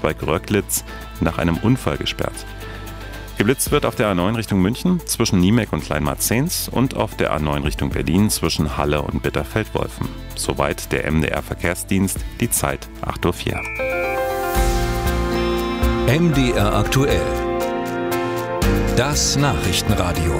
Braunschweig-Röcklitz nach einem Unfall gesperrt. Geblitzt wird auf der A9 Richtung München zwischen Niemek und Kleinmarzens und auf der A9 Richtung Berlin zwischen Halle und Bitterfeld-Wolfen. Soweit der MDR-Verkehrsdienst, die Zeit 8:04 Uhr. MDR aktuell. Das Nachrichtenradio.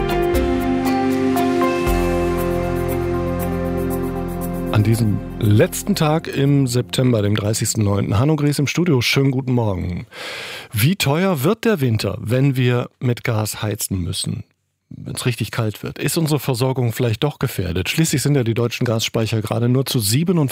An diesem letzten Tag im September, dem 30.09. Hanno Gries im Studio. Schönen guten Morgen. Wie teuer wird der Winter, wenn wir mit Gas heizen müssen? Wenn es richtig kalt wird, ist unsere Versorgung vielleicht doch gefährdet? Schließlich sind ja die deutschen Gasspeicher gerade nur zu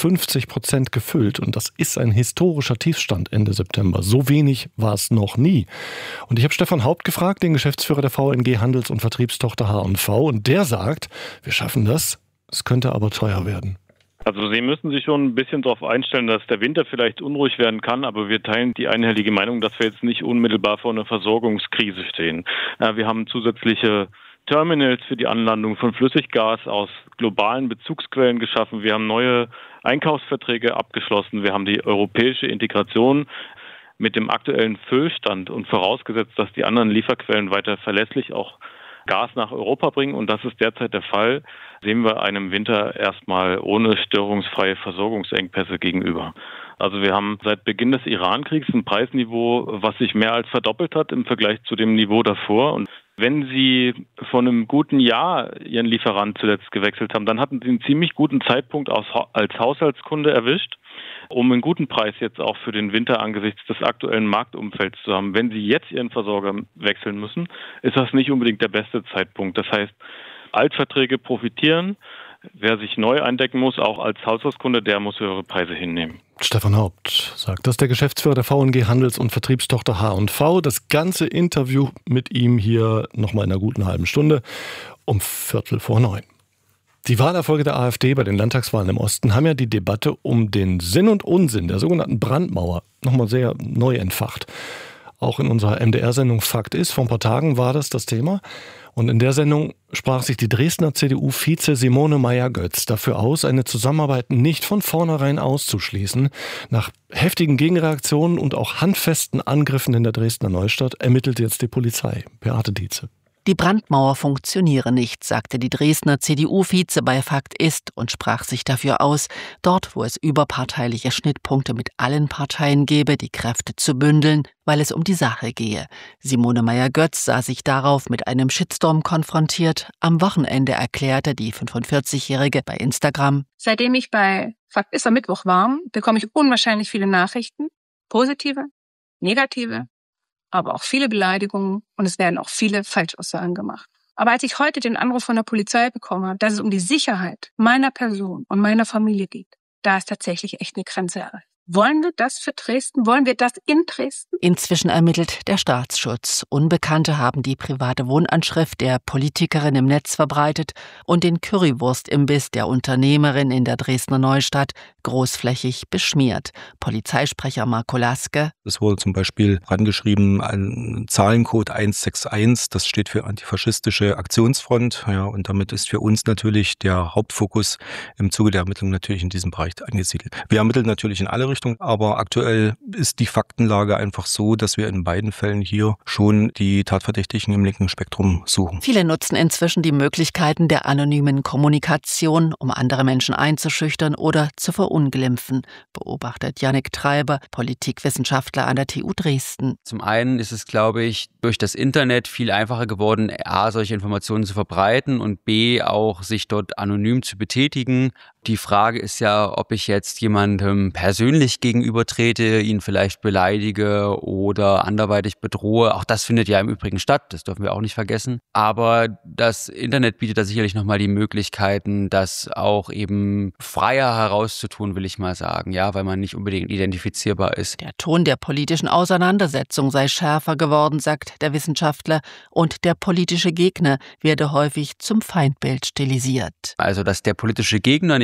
57% gefüllt. Und das ist ein historischer Tiefstand Ende September. So wenig war es noch nie. Und ich habe Stefan Haupt gefragt, den Geschäftsführer der VNG Handels- und Vertriebstochter H&V. Und der sagt, wir schaffen das, es könnte aber teuer werden. Also Sie müssen sich schon ein bisschen darauf einstellen, dass der Winter vielleicht unruhig werden kann, aber wir teilen die einhellige Meinung, dass wir jetzt nicht unmittelbar vor einer Versorgungskrise stehen. Wir haben zusätzliche Terminals für die Anlandung von Flüssiggas aus globalen Bezugsquellen geschaffen. Wir haben neue Einkaufsverträge abgeschlossen. Wir haben die europäische Integration mit dem aktuellen Füllstand und vorausgesetzt, dass die anderen Lieferquellen weiter verlässlich auch Gas nach Europa bringen, und das ist derzeit der Fall, sehen wir einem Winter erstmal ohne störungsfreie Versorgungsengpässe gegenüber. Also wir haben seit Beginn des Iran-Kriegs ein Preisniveau, was sich mehr als verdoppelt hat im Vergleich zu dem Niveau davor. Und wenn Sie vor einem guten Jahr Ihren Lieferant zuletzt gewechselt haben, dann hatten Sie einen ziemlich guten Zeitpunkt als Haushaltskunde erwischt, um einen guten Preis jetzt auch für den Winter angesichts des aktuellen Marktumfelds zu haben. Wenn Sie jetzt Ihren Versorger wechseln müssen, ist das nicht unbedingt der beste Zeitpunkt. Das heißt, Altverträge profitieren. Wer sich neu eindecken muss, auch als Haushaltskunde, der muss höhere Preise hinnehmen. Stefan Haupt sagt das, der Geschäftsführer der VNG Handels- und Vertriebstochter H&V. Das ganze Interview mit ihm hier nochmal in einer guten halben Stunde um 8:45. Die Wahlerfolge der AfD bei den Landtagswahlen im Osten haben ja die Debatte um den Sinn und Unsinn der sogenannten Brandmauer nochmal sehr neu entfacht. Auch in unserer MDR-Sendung Fakt ist, vor ein paar Tagen war das Thema. Und in der Sendung sprach sich die Dresdner CDU-Vize Simone Meier-Götz dafür aus, eine Zusammenarbeit nicht von vornherein auszuschließen. Nach heftigen Gegenreaktionen und auch handfesten Angriffen in der Dresdner Neustadt ermittelt jetzt die Polizei. Beate Dietze. Die Brandmauer funktioniere nicht, sagte die Dresdner CDU-Vize bei Fakt ist und sprach sich dafür aus, dort, wo es überparteiliche Schnittpunkte mit allen Parteien gebe, die Kräfte zu bündeln, weil es um die Sache gehe. Simone Meier-Götz sah sich darauf mit einem Shitstorm konfrontiert. Am Wochenende erklärte die 45-Jährige bei Instagram: Seitdem ich bei Fakt ist am Mittwoch war, bekomme ich unwahrscheinlich viele Nachrichten, positive, negative, aber auch viele Beleidigungen, und es werden auch viele Falschaussagen gemacht. Aber als ich heute den Anruf von der Polizei bekommen habe, dass es um die Sicherheit meiner Person und meiner Familie geht, da ist tatsächlich echt eine Grenze erreicht. Wollen wir das für Dresden? Wollen wir das in Dresden? Inzwischen ermittelt der Staatsschutz. Unbekannte haben die private Wohnanschrift der Politikerin im Netz verbreitet und den Currywurst-Imbiss der Unternehmerin in der Dresdner Neustadt großflächig beschmiert. Polizeisprecher Marco Laske: Es wurde zum Beispiel rangeschrieben, ein Zahlencode 161, das steht für Antifaschistische Aktionsfront. Ja, und damit ist für uns natürlich der Hauptfokus im Zuge der Ermittlungen natürlich in diesem Bereich angesiedelt. Wir ermitteln natürlich in alle Richtungen, aber aktuell ist die Faktenlage einfach so, dass wir in beiden Fällen hier schon die Tatverdächtigen im linken Spektrum suchen. Viele nutzen inzwischen die Möglichkeiten der anonymen Kommunikation, um andere Menschen einzuschüchtern oder zu verunglimpfen, beobachtet Jannik Treiber, Politikwissenschaftler an der TU Dresden. Zum einen ist es, glaube ich, durch das Internet viel einfacher geworden, A, solche Informationen zu verbreiten und B, auch sich dort anonym zu betätigen. Die Frage ist ja, ob ich jetzt jemandem persönlich gegenübertrete, ihn vielleicht beleidige oder anderweitig bedrohe. Auch das findet ja im Übrigen statt, das dürfen wir auch nicht vergessen. Aber das Internet bietet da sicherlich nochmal die Möglichkeiten, das auch eben freier herauszutun, will ich mal sagen, ja, weil man nicht unbedingt identifizierbar ist. Der Ton der politischen Auseinandersetzung sei schärfer geworden, sagt der Wissenschaftler, und der politische Gegner werde häufig zum Feindbild stilisiert. Also, dass der politische Gegner nicht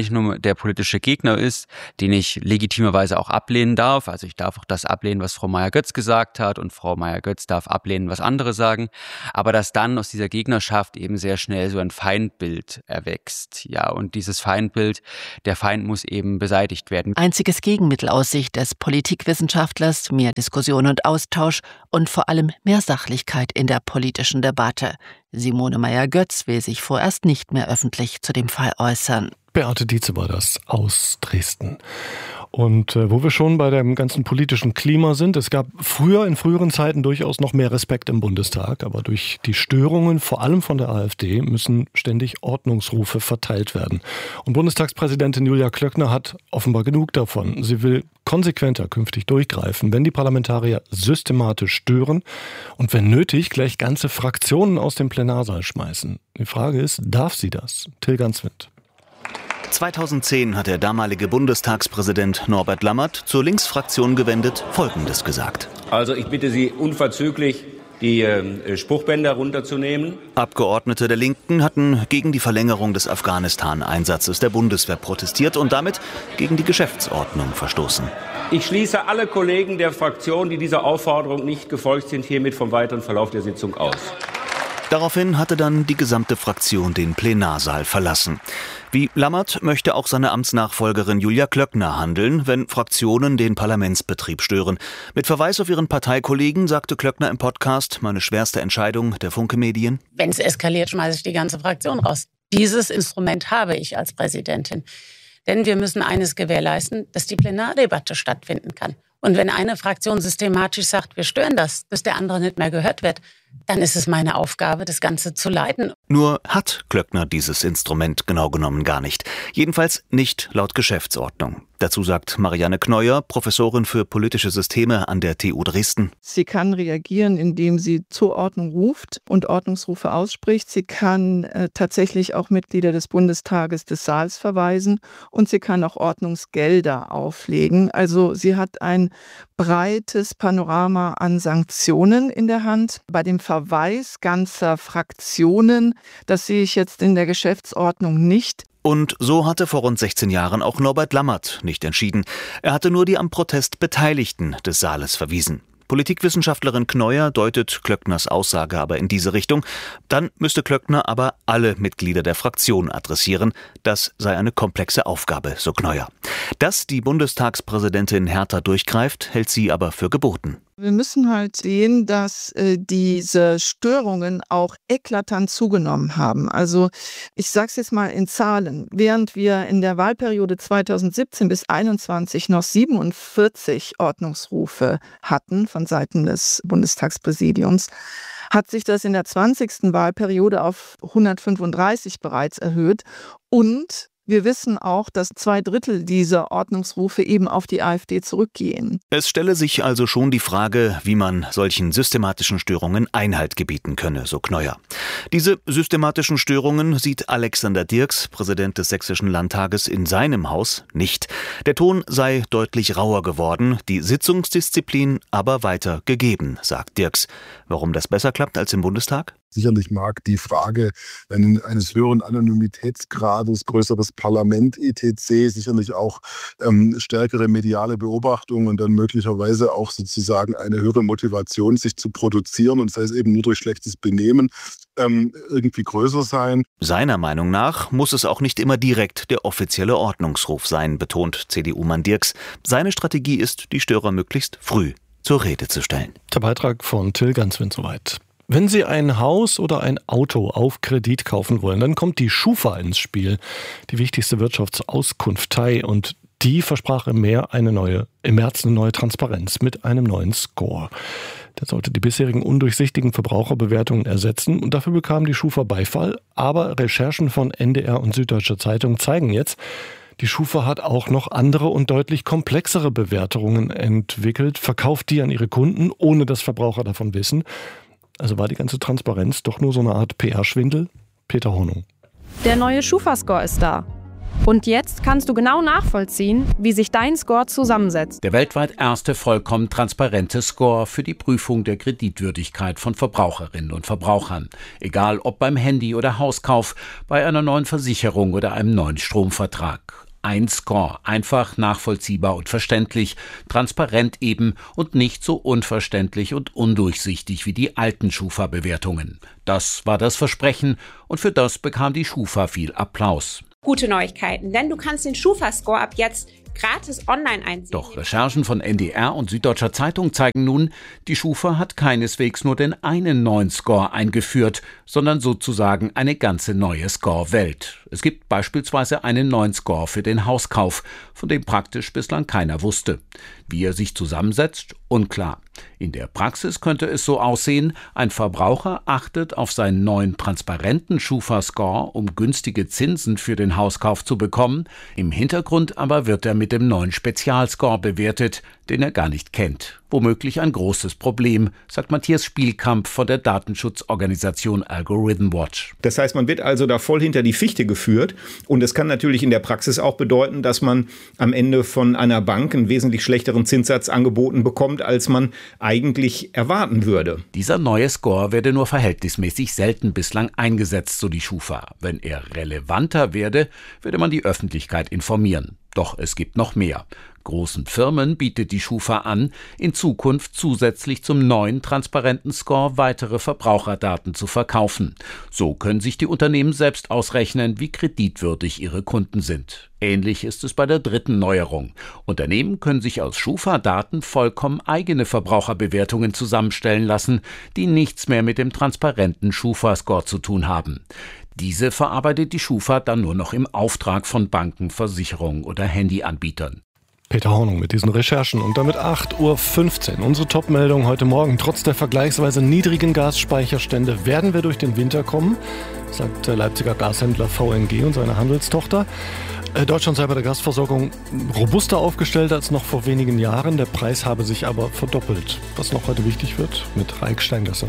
nicht nur der politische Gegner ist, den ich legitimerweise auch ablehnen darf. Also ich darf auch das ablehnen, was Frau Meier-Götz gesagt hat, und Frau Meier-Götz darf ablehnen, was andere sagen. Aber dass dann aus dieser Gegnerschaft eben sehr schnell so ein Feindbild erwächst. Ja, und dieses Feindbild, der Feind muss eben beseitigt werden. Einziges Gegenmittel aus Sicht des Politikwissenschaftlers: mehr Diskussion und Austausch und vor allem mehr Sachlichkeit in der politischen Debatte. Simone Meier-Götz will sich vorerst nicht mehr öffentlich zu dem Fall äußern. Beate Dietze war das aus Dresden. Und wo wir schon bei dem ganzen politischen Klima sind, es gab in früheren Zeiten durchaus noch mehr Respekt im Bundestag, aber durch die Störungen, vor allem von der AfD, müssen ständig Ordnungsrufe verteilt werden. Und Bundestagspräsidentin Julia Klöckner hat offenbar genug davon. Sie will konsequenter künftig durchgreifen, wenn die Parlamentarier systematisch stören und wenn nötig gleich ganze Fraktionen aus dem Plenarsaal schmeißen. Die Frage ist, darf sie das? Till Ganswind. 2010 hat der damalige Bundestagspräsident Norbert Lammert zur Linksfraktion gewendet Folgendes gesagt. Also ich bitte Sie unverzüglich, die Spruchbänder runterzunehmen. Abgeordnete der Linken hatten gegen die Verlängerung des Afghanistan-Einsatzes der Bundeswehr protestiert und damit gegen die Geschäftsordnung verstoßen. Ich schließe alle Kollegen der Fraktion, die dieser Aufforderung nicht gefolgt sind, hiermit vom weiteren Verlauf der Sitzung aus. Daraufhin hatte dann die gesamte Fraktion den Plenarsaal verlassen. Wie Lammert möchte auch seine Amtsnachfolgerin Julia Klöckner handeln, wenn Fraktionen den Parlamentsbetrieb stören. Mit Verweis auf ihren Parteikollegen sagte Klöckner im Podcast "Meine schwerste Entscheidung" der Funke Medien: Wenn es eskaliert, schmeiße ich die ganze Fraktion raus. Dieses Instrument habe ich als Präsidentin. Denn wir müssen eines gewährleisten, dass die Plenardebatte stattfinden kann. Und wenn eine Fraktion systematisch sagt, wir stören das, bis der andere nicht mehr gehört wird, dann ist es meine Aufgabe, das Ganze zu leiten. Nur hat Klöckner dieses Instrument genau genommen gar nicht. Jedenfalls nicht laut Geschäftsordnung. Dazu sagt Marianne Kneuer, Professorin für politische Systeme an der TU Dresden: Sie kann reagieren, indem sie zur Ordnung ruft und Ordnungsrufe ausspricht. Sie kann tatsächlich auch Mitglieder des Bundestages des Saals verweisen und sie kann auch Ordnungsgelder auflegen. Also sie hat ein breites Panorama an Sanktionen in der Hand. Bei dem Verweis ganzer Fraktionen, das sehe ich jetzt in der Geschäftsordnung nicht. Und so hatte vor rund 16 Jahren auch Norbert Lammert nicht entschieden. Er hatte nur die am Protest Beteiligten des Saales verwiesen. Politikwissenschaftlerin Kneuer deutet Klöckners Aussage aber in diese Richtung. Dann müsste Klöckner aber alle Mitglieder der Fraktion adressieren. Das sei eine komplexe Aufgabe, so Kneuer. Dass die Bundestagspräsidentin härter durchgreift, hält sie aber für geboten. Wir müssen halt sehen, dass diese Störungen auch eklatant zugenommen haben. Also ich sage es jetzt mal in Zahlen. Während wir in der Wahlperiode 2017 bis 2021 noch 47 Ordnungsrufe hatten von Seiten des Bundestagspräsidiums, hat sich das in der 20. Wahlperiode auf 135 bereits erhöht. Und wir wissen auch, dass 2/3 dieser Ordnungsrufe eben auf die AfD zurückgehen. Es stelle sich also schon die Frage, wie man solchen systematischen Störungen Einhalt gebieten könne, so Kneuer. Diese systematischen Störungen sieht Alexander Dirks, Präsident des Sächsischen Landtages, in seinem Haus nicht. Der Ton sei deutlich rauer geworden, die Sitzungsdisziplin aber weiter gegeben, sagt Dirks. Warum das besser klappt als im Bundestag? Sicherlich mag die Frage eines höheren Anonymitätsgrades, größeres Parlament etc., sicherlich auch stärkere mediale Beobachtung und dann möglicherweise auch sozusagen eine höhere Motivation, sich zu produzieren, und sei es eben nur durch schlechtes Benehmen, irgendwie größer sein. Seiner Meinung nach muss es auch nicht immer direkt der offizielle Ordnungsruf sein, betont CDU-Mann Dirks. Seine Strategie ist, die Störer möglichst früh zur Rede zu stellen. Der Beitrag von Till Ganswind soweit. Wenn Sie ein Haus oder ein Auto auf Kredit kaufen wollen, dann kommt die Schufa ins Spiel, die wichtigste Wirtschaftsauskunftei, und die versprach im März eine neue Transparenz mit einem neuen Score. Der sollte die bisherigen undurchsichtigen Verbraucherbewertungen ersetzen, und dafür bekam die Schufa Beifall. Aber Recherchen von NDR und Süddeutscher Zeitung zeigen jetzt, die Schufa hat auch noch andere und deutlich komplexere Bewertungen entwickelt, verkauft die an ihre Kunden, ohne dass Verbraucher davon wissen. Also war die ganze Transparenz doch nur so eine Art PR-Schwindel? Peter Hornung. Der neue Schufa-Score ist da. Und jetzt kannst du genau nachvollziehen, wie sich dein Score zusammensetzt. Der weltweit erste vollkommen transparente Score für die Prüfung der Kreditwürdigkeit von Verbraucherinnen und Verbrauchern. Egal ob beim Handy- oder Hauskauf, bei einer neuen Versicherung oder einem neuen Stromvertrag. Ein Score, einfach, nachvollziehbar und verständlich, transparent eben und nicht so unverständlich und undurchsichtig wie die alten Schufa-Bewertungen. Das war das Versprechen und für das bekam die Schufa viel Applaus. Gute Neuigkeiten, denn du kannst den Schufa-Score ab jetzt gratis online einsehen. Doch Recherchen von NDR und Süddeutscher Zeitung zeigen nun, die Schufa hat keineswegs nur den einen neuen Score eingeführt, sondern sozusagen eine ganze neue Score-Welt. Es gibt beispielsweise einen neuen Score für den Hauskauf, von dem praktisch bislang keiner wusste. Wie er sich zusammensetzt, unklar. In der Praxis könnte es so aussehen, ein Verbraucher achtet auf seinen neuen transparenten Schufa-Score, um günstige Zinsen für den Hauskauf zu bekommen. Im Hintergrund aber wird er mit dem neuen Spezialscore bewertet, den er gar nicht kennt. Womöglich ein großes Problem, sagt Matthias Spielkamp von der Datenschutzorganisation Algorithm Watch. Das heißt, man wird also da voll hinter die Fichte geführt und es kann natürlich in der Praxis auch bedeuten, dass man am Ende von einer Bank einen wesentlich schlechteren Zinssatz angeboten bekommt, als man eigentlich erwarten würde. Dieser neue Score werde nur verhältnismäßig selten bislang eingesetzt, so die Schufa. Wenn er relevanter werde, würde man die Öffentlichkeit informieren. Doch es gibt noch mehr. Großen Firmen bietet die Schufa an, in Zukunft zusätzlich zum neuen transparenten Score weitere Verbraucherdaten zu verkaufen. So können sich die Unternehmen selbst ausrechnen, wie kreditwürdig ihre Kunden sind. Ähnlich ist es bei der dritten Neuerung. Unternehmen können sich aus Schufa-Daten vollkommen eigene Verbraucherbewertungen zusammenstellen lassen, die nichts mehr mit dem transparenten Schufa-Score zu tun haben. Diese verarbeitet die Schufa dann nur noch im Auftrag von Banken, Versicherungen oder Handyanbietern. Peter Hornung mit diesen Recherchen und damit 8:15 Uhr. Unsere Top-Meldung heute Morgen. Trotz der vergleichsweise niedrigen Gasspeicherstände werden wir durch den Winter kommen, sagt der Leipziger Gashändler VNG und seine Handelstochter. Deutschland sei bei der Gasversorgung robuster aufgestellt als noch vor wenigen Jahren. Der Preis habe sich aber verdoppelt. Was noch heute wichtig wird, mit Raik Steingasser.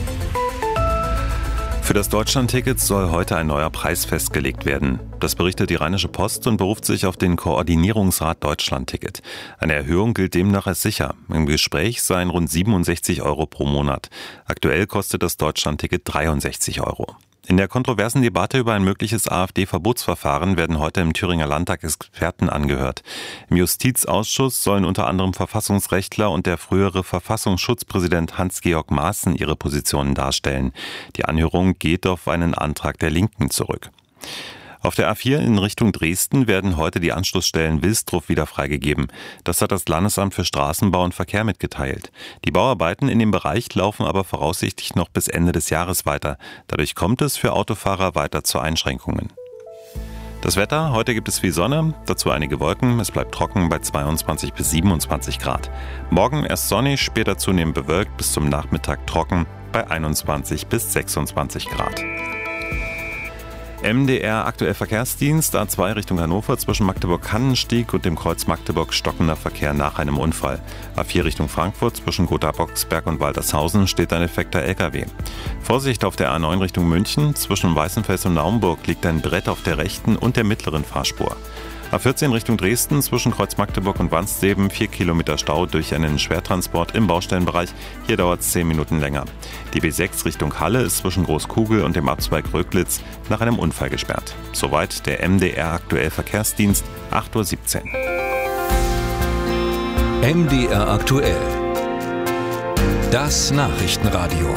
Für das Deutschlandticket soll heute ein neuer Preis festgelegt werden. Das berichtet die Rheinische Post und beruft sich auf den Koordinierungsrat Deutschlandticket. Eine Erhöhung gilt demnach als sicher. Im Gespräch seien rund 67 € pro Monat. Aktuell kostet das Deutschlandticket 63 €. In der kontroversen Debatte über ein mögliches AfD-Verbotsverfahren werden heute im Thüringer Landtag Experten angehört. Im Justizausschuss sollen unter anderem Verfassungsrechtler und der frühere Verfassungsschutzpräsident Hans-Georg Maaßen ihre Positionen darstellen. Die Anhörung geht auf einen Antrag der Linken zurück. Auf der A4 in Richtung Dresden werden heute die Anschlussstellen Wilsdruff wieder freigegeben. Das hat das Landesamt für Straßenbau und Verkehr mitgeteilt. Die Bauarbeiten in dem Bereich laufen aber voraussichtlich noch bis Ende des Jahres weiter. Dadurch kommt es für Autofahrer weiter zu Einschränkungen. Das Wetter, heute gibt es viel Sonne, dazu einige Wolken, es bleibt trocken bei 22 bis 27 Grad. Morgen erst sonnig, später zunehmend bewölkt, bis zum Nachmittag trocken bei 21 bis 26 Grad. MDR aktuell Verkehrsdienst, A2 Richtung Hannover zwischen Magdeburg-Kannenstieg und dem Kreuz Magdeburg stockender Verkehr nach einem Unfall. A4 Richtung Frankfurt zwischen Gotha-Boxberg und Waltershausen steht ein defekter LKW. Vorsicht auf der A9 Richtung München, zwischen Weißenfels und Naumburg liegt ein Brett auf der rechten und der mittleren Fahrspur. A14 Richtung Dresden zwischen Kreuz Magdeburg und Wansteben 4 Kilometer Stau durch einen Schwertransport im Baustellenbereich. Hier dauert es 10 Minuten länger. Die B6 Richtung Halle ist zwischen Großkugel und dem Abzweig Röglitz nach einem Unfall gesperrt. Soweit der MDR aktuell Verkehrsdienst, 8:17 Uhr. MDR aktuell. Das Nachrichtenradio.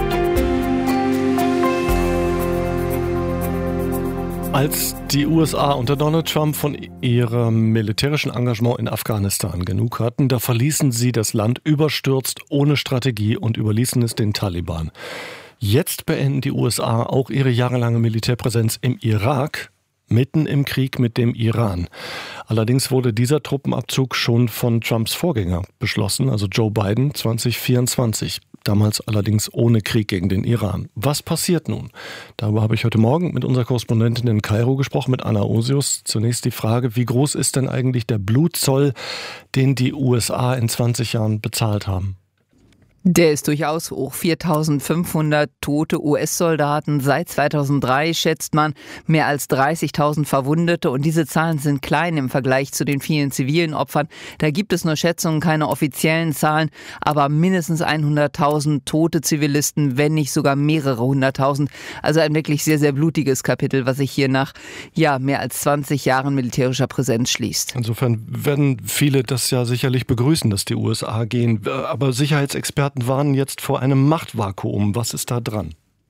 Als die USA unter Donald Trump von ihrem militärischen Engagement in Afghanistan genug hatten, da verließen sie das Land überstürzt, ohne Strategie und überließen es den Taliban. Jetzt beenden die USA auch ihre jahrelange Militärpräsenz im Irak, mitten im Krieg mit dem Iran. Allerdings wurde dieser Truppenabzug schon von Trumps Vorgänger beschlossen, also Joe Biden, 2024. Damals allerdings ohne Krieg gegen den Iran. Was passiert nun? Darüber habe ich heute Morgen mit unserer Korrespondentin in Kairo gesprochen, mit Anna Osius. Zunächst die Frage, wie groß ist denn eigentlich der Blutzoll, den die USA in 20 Jahren bezahlt haben? Der ist durchaus hoch. 4.500 tote US-Soldaten. Seit 2003 schätzt man mehr als 30.000 Verwundete. Und diese Zahlen sind klein im Vergleich zu den vielen zivilen Opfern. Da gibt es nur Schätzungen, keine offiziellen Zahlen. Aber mindestens 100.000 tote Zivilisten, wenn nicht sogar mehrere 100.000. Also ein wirklich sehr, sehr blutiges Kapitel, was sich hier nach mehr als 20 Jahren militärischer Präsenz schließt. Insofern werden viele das ja sicherlich begrüßen, dass die USA gehen. Aber Sicherheitsexperten warnen jetzt vor einem Machtvakuum. Was ist da dran?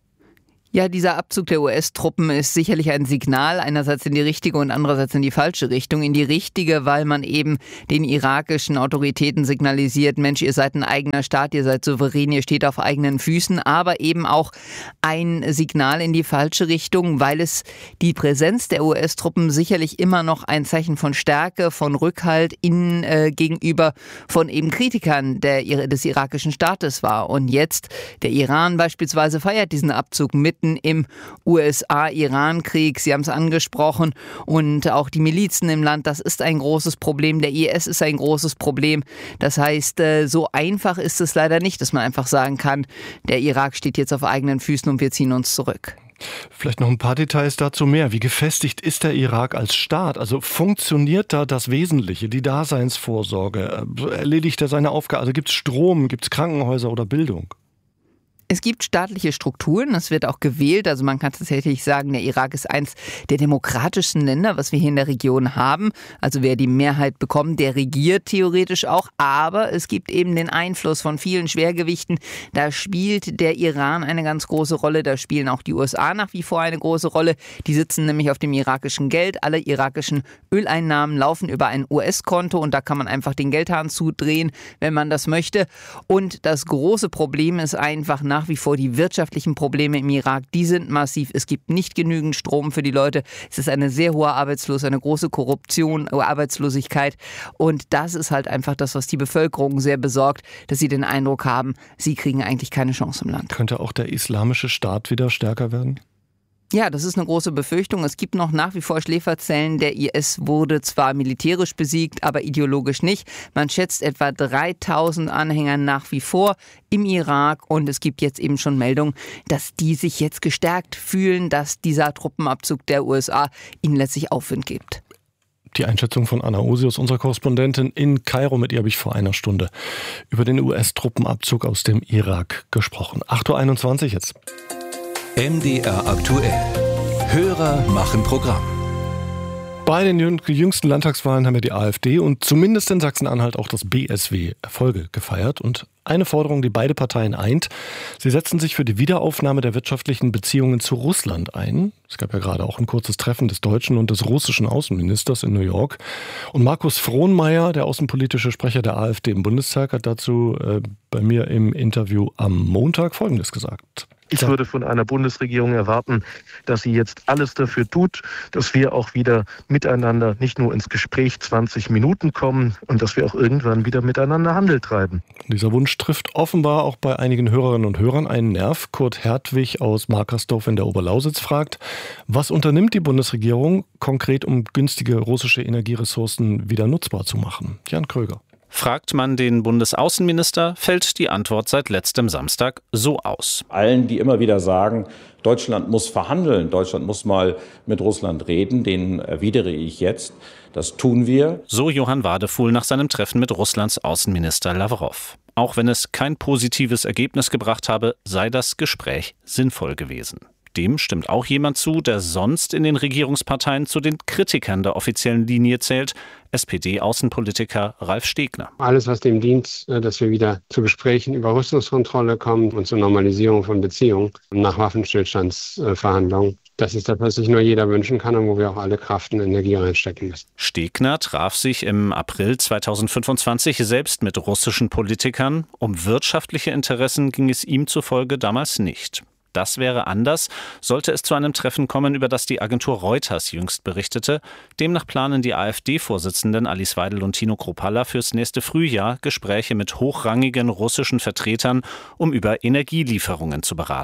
Ja, dieser Abzug der US-Truppen ist sicherlich ein Signal, einerseits in die richtige und andererseits in die falsche Richtung. In die richtige, weil man eben den irakischen Autoritäten signalisiert, Mensch, ihr seid ein eigener Staat, ihr seid souverän, ihr steht auf eigenen Füßen, aber eben auch ein Signal in die falsche Richtung, weil es die Präsenz der US-Truppen sicherlich immer noch ein Zeichen von Stärke, von Rückhalt gegenüber von eben Kritikern des irakischen Staates war. Und jetzt, der Iran beispielsweise feiert diesen Abzug mitten im USA-Iran-Krieg. Sie haben es angesprochen. Und auch die Milizen im Land, das ist ein großes Problem. Der IS ist ein großes Problem. Das heißt, so einfach ist es leider nicht, dass man einfach sagen kann, der Irak steht jetzt auf eigenen Füßen und wir ziehen uns zurück. Vielleicht noch ein paar Details dazu mehr. Wie gefestigt ist der Irak als Staat? Also funktioniert da das Wesentliche, die Daseinsvorsorge? Erledigt er seine Aufgabe? Also gibt es Strom, gibt es Krankenhäuser oder Bildung? Es gibt staatliche Strukturen, es wird auch gewählt, also man kann tatsächlich sagen, der Irak ist eins der demokratischsten Länder, was wir hier in der Region haben. Also wer die Mehrheit bekommt, der regiert theoretisch auch, aber es gibt eben den Einfluss von vielen Schwergewichten. Da spielt der Iran eine ganz große Rolle, da spielen auch die USA nach wie vor eine große Rolle. Die sitzen nämlich auf dem irakischen Geld, alle irakischen Öleinnahmen laufen über ein US-Konto und da kann man einfach den Geldhahn zudrehen, wenn man das möchte. Und das große Problem ist einfach nach wie vor die wirtschaftlichen Probleme im Irak, die sind massiv. Es gibt nicht genügend Strom für die Leute. Es ist eine sehr hohe Arbeitslosigkeit, eine große Arbeitslosigkeit. Und das ist halt einfach das, was die Bevölkerung sehr besorgt, dass sie den Eindruck haben, sie kriegen eigentlich keine Chance im Land. Könnte auch der islamische Staat wieder stärker werden? Ja, das ist eine große Befürchtung. Es gibt noch nach wie vor Schläferzellen. Der IS wurde zwar militärisch besiegt, aber ideologisch nicht. Man schätzt etwa 3.000 Anhänger nach wie vor im Irak. Und es gibt jetzt eben schon Meldungen, dass die sich jetzt gestärkt fühlen, dass dieser Truppenabzug der USA ihnen letztlich Aufwind gibt. Die Einschätzung von Anna Osius, unserer Korrespondentin in Kairo. Mit ihr habe ich vor einer Stunde über den US-Truppenabzug aus dem Irak gesprochen. 8.21 Uhr jetzt. MDR aktuell. Hörer machen Programm. Bei den jüngsten Landtagswahlen haben ja die AfD und zumindest in Sachsen-Anhalt auch das BSW Erfolge gefeiert. Und eine Forderung, die beide Parteien eint: Sie setzen sich für die Wiederaufnahme der wirtschaftlichen Beziehungen zu Russland ein. Es gab ja gerade auch ein kurzes Treffen des deutschen und des russischen Außenministers in New York. Und Markus Frohnmaier, der außenpolitische Sprecher der AfD im Bundestag, hat dazu bei mir im Interview am Montag Folgendes gesagt. Ich würde von einer Bundesregierung erwarten, dass sie jetzt alles dafür tut, dass wir auch wieder miteinander nicht nur ins Gespräch 20 Minuten kommen und dass wir auch irgendwann wieder miteinander Handel treiben. Dieser Wunsch trifft offenbar auch bei einigen Hörerinnen und Hörern einen Nerv. Kurt Hertwig aus Markersdorf in der Oberlausitz fragt, was unternimmt die Bundesregierung konkret, um günstige russische Energieressourcen wieder nutzbar zu machen? Jan Kröger. Fragt man den Bundesaußenminister, fällt die Antwort seit letztem Samstag so aus. Allen, die immer wieder sagen, Deutschland muss verhandeln, Deutschland muss mal mit Russland reden, denen erwidere ich jetzt, das tun wir. So Johann Wadefuhl nach seinem Treffen mit Russlands Außenminister Lavrov. Auch wenn es kein positives Ergebnis gebracht habe, sei das Gespräch sinnvoll gewesen. Dem stimmt auch jemand zu, der sonst in den Regierungsparteien zu den Kritikern der offiziellen Linie zählt, SPD-Außenpolitiker Ralf Stegner. Alles, was dem dient, dass wir wieder zu Gesprächen über Rüstungskontrolle kommen und zur Normalisierung von Beziehungen nach Waffenstillstandsverhandlungen. Das ist das, was sich nur jeder wünschen kann und wo wir auch alle Kraft und Energie reinstecken müssen. Stegner traf sich im April 2025 selbst mit russischen Politikern. Um wirtschaftliche Interessen ging es ihm zufolge damals nicht. Das wäre anders, sollte es zu einem Treffen kommen, über das die Agentur Reuters jüngst berichtete. Demnach planen die AfD-Vorsitzenden Alice Weidel und Tino Kruppalla fürs nächste Frühjahr Gespräche mit hochrangigen russischen Vertretern, um über Energielieferungen zu beraten.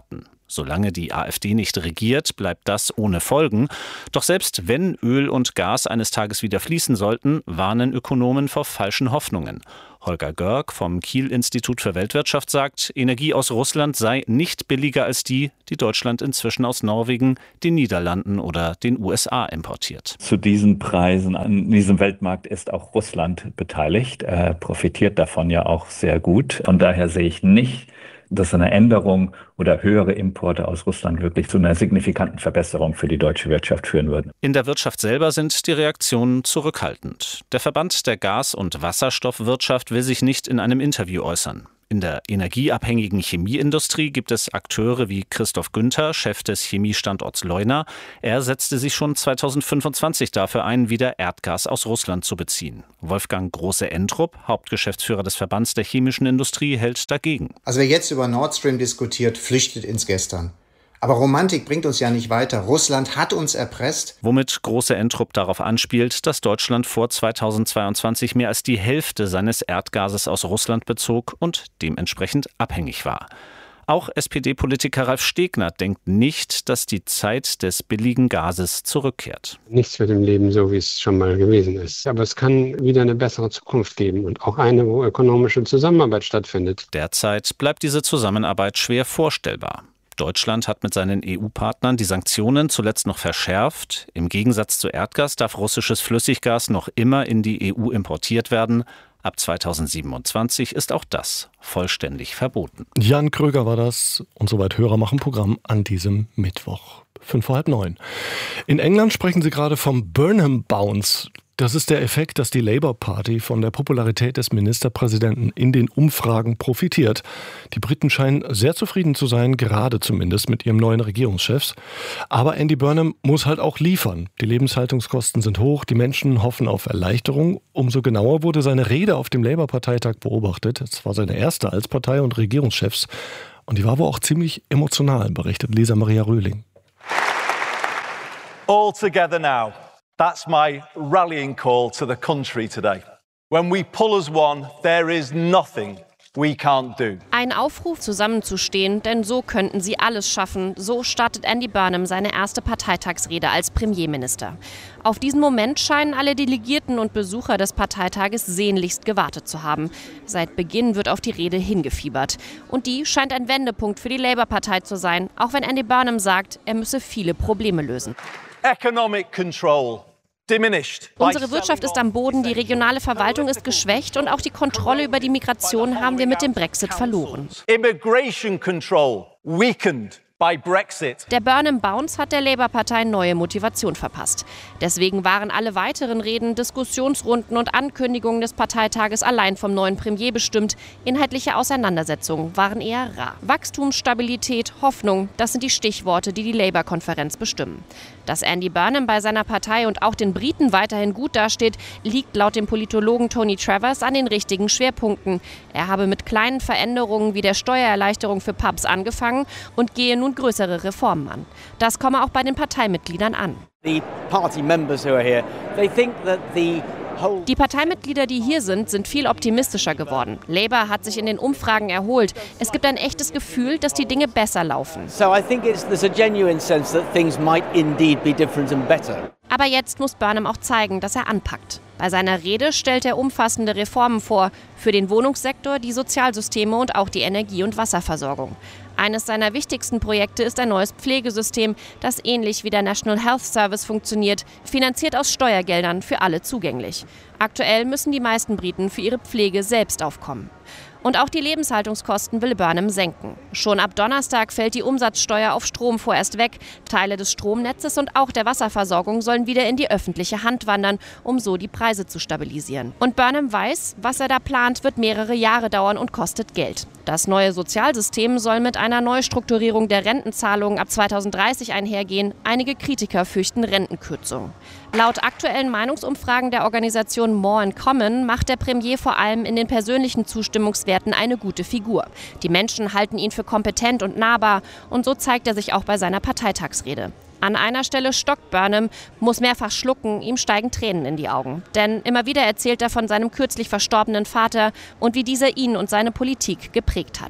Solange die AfD nicht regiert, bleibt das ohne Folgen. Doch selbst wenn Öl und Gas eines Tages wieder fließen sollten, warnen Ökonomen vor falschen Hoffnungen. Holger Görg vom Kiel-Institut für Weltwirtschaft sagt, Energie aus Russland sei nicht billiger als die Deutschland inzwischen aus Norwegen, den Niederlanden oder den USA importiert. Zu diesen Preisen an diesem Weltmarkt ist auch Russland beteiligt, profitiert davon ja auch sehr gut. Von daher sehe ich nicht, dass eine Änderung oder höhere Importe aus Russland wirklich zu einer signifikanten Verbesserung für die deutsche Wirtschaft führen würden. In der Wirtschaft selber sind die Reaktionen zurückhaltend. Der Verband der Gas- und Wasserstoffwirtschaft will sich nicht in einem Interview äußern. In der energieabhängigen Chemieindustrie gibt es Akteure wie Christoph Günther, Chef des Chemiestandorts Leuna. Er setzte sich schon 2025 dafür ein, wieder Erdgas aus Russland zu beziehen. Wolfgang Große-Entrup, Hauptgeschäftsführer des Verbands der chemischen Industrie, hält dagegen. Also wer jetzt über Nord Stream diskutiert, flüchtet ins Gestern. Aber Romantik bringt uns ja nicht weiter. Russland hat uns erpresst. Womit Große-Entrup darauf anspielt, dass Deutschland vor 2022 mehr als die Hälfte seines Erdgases aus Russland bezog und dementsprechend abhängig war. Auch SPD-Politiker Ralf Stegner denkt nicht, dass die Zeit des billigen Gases zurückkehrt. Nichts wird im Leben so, wie es schon mal gewesen ist. Aber es kann wieder eine bessere Zukunft geben und auch eine, wo ökonomische Zusammenarbeit stattfindet. Derzeit bleibt diese Zusammenarbeit schwer vorstellbar. Deutschland hat mit seinen EU-Partnern die Sanktionen zuletzt noch verschärft. Im Gegensatz zu Erdgas darf russisches Flüssiggas noch immer in die EU importiert werden. Ab 2027 ist auch das vollständig verboten. Jan Kröger war das und soweit Hörer machen Programm an diesem Mittwoch. 8:55. In England sprechen sie gerade vom Burnham Bounce. Das ist der Effekt, dass die Labour Party von der Popularität des Ministerpräsidenten in den Umfragen profitiert. Die Briten scheinen sehr zufrieden zu sein, gerade zumindest mit ihrem neuen Regierungschef. Aber Andy Burnham muss halt auch liefern. Die Lebenshaltungskosten sind hoch, die Menschen hoffen auf Erleichterung. Umso genauer wurde seine Rede auf dem Labour-Parteitag beobachtet. Es war seine erste als Partei- und Regierungschefs. Und die war wohl auch ziemlich emotional, berichtet Lisa Maria Röhling. All together now. That's my rallying call to the country today. When we pull as one, there is nothing we can't do. Ein Aufruf, zusammenzustehen, denn so könnten sie alles schaffen. So startet Andy Burnham seine erste Parteitagsrede als Premierminister. Auf diesen Moment scheinen alle Delegierten und Besucher des Parteitages sehnlichst gewartet zu haben. Seit Beginn wird auf die Rede hingefiebert. Und die scheint ein Wendepunkt für die Labour-Partei zu sein, auch wenn Andy Burnham sagt, er müsse viele Probleme lösen. Economic control. Unsere Wirtschaft ist am Boden, die regionale Verwaltung ist geschwächt und auch die Kontrolle über die Migration haben wir mit dem Brexit verloren. Immigration control weakened by Brexit. Der Burnham Bounce hat der Labour-Partei neue Motivation verpasst. Deswegen waren alle weiteren Reden, Diskussionsrunden und Ankündigungen des Parteitages allein vom neuen Premier bestimmt. Inhaltliche Auseinandersetzungen waren eher rar. Wachstum, Stabilität, Hoffnung, das sind die Stichworte, die die Labour-Konferenz bestimmen. Dass Andy Burnham bei seiner Partei und auch den Briten weiterhin gut dasteht, liegt laut dem Politologen Tony Travers an den richtigen Schwerpunkten. Er habe mit kleinen Veränderungen wie der Steuererleichterung für Pubs angefangen und gehe nun größere Reformen an. Das komme auch bei den Parteimitgliedern an. Die Parteimitglieder, die hier sind viel optimistischer geworden. Labour hat sich in den Umfragen erholt. Es gibt ein echtes Gefühl, dass die Dinge besser laufen. Aber jetzt muss Burnham auch zeigen, dass er anpackt. Bei seiner Rede stellt er umfassende Reformen vor, für den Wohnungssektor, die Sozialsysteme und auch die Energie- und Wasserversorgung. Eines seiner wichtigsten Projekte ist ein neues Pflegesystem, das ähnlich wie der National Health Service funktioniert, finanziert aus Steuergeldern, für alle zugänglich. Aktuell müssen die meisten Briten für ihre Pflege selbst aufkommen. Und auch die Lebenshaltungskosten will Burnham senken. Schon ab Donnerstag fällt die Umsatzsteuer auf Strom vorerst weg. Teile des Stromnetzes und auch der Wasserversorgung sollen wieder in die öffentliche Hand wandern, um so die Preise zu stabilisieren. Und Burnham weiß, was er da plant, wird mehrere Jahre dauern und kostet Geld. Das neue Sozialsystem soll mit einer Neustrukturierung der Rentenzahlungen ab 2030 einhergehen. Einige Kritiker fürchten Rentenkürzungen. Laut aktuellen Meinungsumfragen der Organisation More in Common macht der Premier vor allem in den persönlichen Zustimmungswerten eine gute Figur. Die Menschen halten ihn für kompetent und nahbar und so zeigt er sich auch bei seiner Parteitagsrede. An einer Stelle stockt Burnham, muss mehrfach schlucken, ihm steigen Tränen in die Augen. Denn immer wieder erzählt er von seinem kürzlich verstorbenen Vater und wie dieser ihn und seine Politik geprägt hat.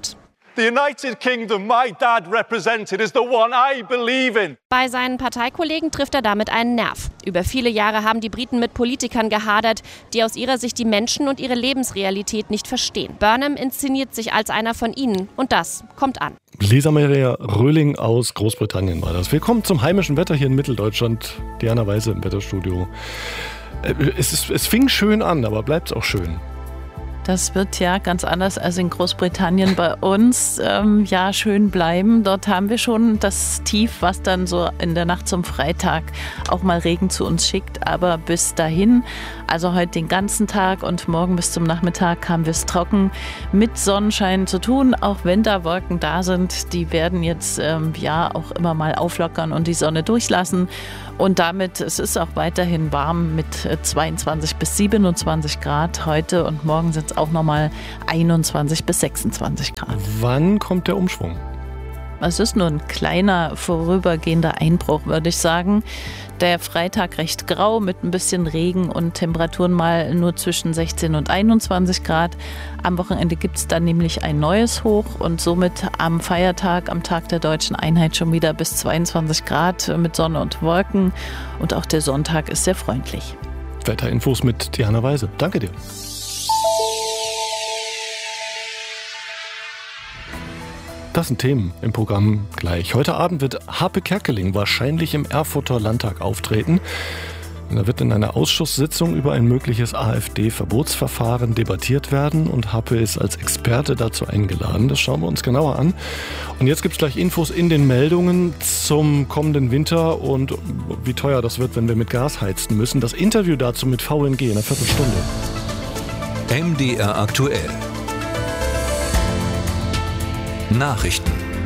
The United Kingdom my dad represented is the one I believe in. Bei seinen Parteikollegen trifft er damit einen Nerv. Über viele Jahre haben die Briten mit Politikern gehadert, die aus ihrer Sicht die Menschen und ihre Lebensrealität nicht verstehen. Burnham inszeniert sich als einer von ihnen und das kommt an. Lisa Maria Röhling aus Großbritannien war das. Willkommen zum heimischen Wetter hier in Mitteldeutschland. Diana Weise im Wetterstudio. Es fing schön an, aber bleibt es auch schön? Das wird ja ganz anders als in Großbritannien bei uns schön bleiben. Dort haben wir schon das Tief, was dann so in der Nacht zum Freitag auch mal Regen zu uns schickt. Aber bis dahin, also heute den ganzen Tag und morgen bis zum Nachmittag, haben wir es trocken mit Sonnenschein zu tun. Auch wenn da Wolken da sind, die werden jetzt auch immer mal auflockern und die Sonne durchlassen. Und damit, es ist auch weiterhin warm mit 22 bis 27 Grad. Heute und morgen sind es auch nochmal 21 bis 26 Grad. Wann kommt der Umschwung? Es ist nur ein kleiner vorübergehender Einbruch, würde ich sagen. Der Freitag recht grau mit ein bisschen Regen und Temperaturen mal nur zwischen 16 und 21 Grad. Am Wochenende gibt es dann nämlich ein neues Hoch und somit am Feiertag, am Tag der Deutschen Einheit schon wieder bis 22 Grad mit Sonne und Wolken. Und auch der Sonntag ist sehr freundlich. Wetterinfos mit Diana Weise. Danke dir. Das sind Themen im Programm gleich. Heute Abend wird Harpe Kerkeling wahrscheinlich im Erfurter Landtag auftreten. Da wird in einer Ausschusssitzung über ein mögliches AfD-Verbotsverfahren debattiert werden und Harpe ist als Experte dazu eingeladen. Das schauen wir uns genauer an. Und jetzt gibt es gleich Infos in den Meldungen zum kommenden Winter und wie teuer das wird, wenn wir mit Gas heizen müssen. Das Interview dazu mit VNG in einer Viertelstunde. MDR aktuell. Nachrichten.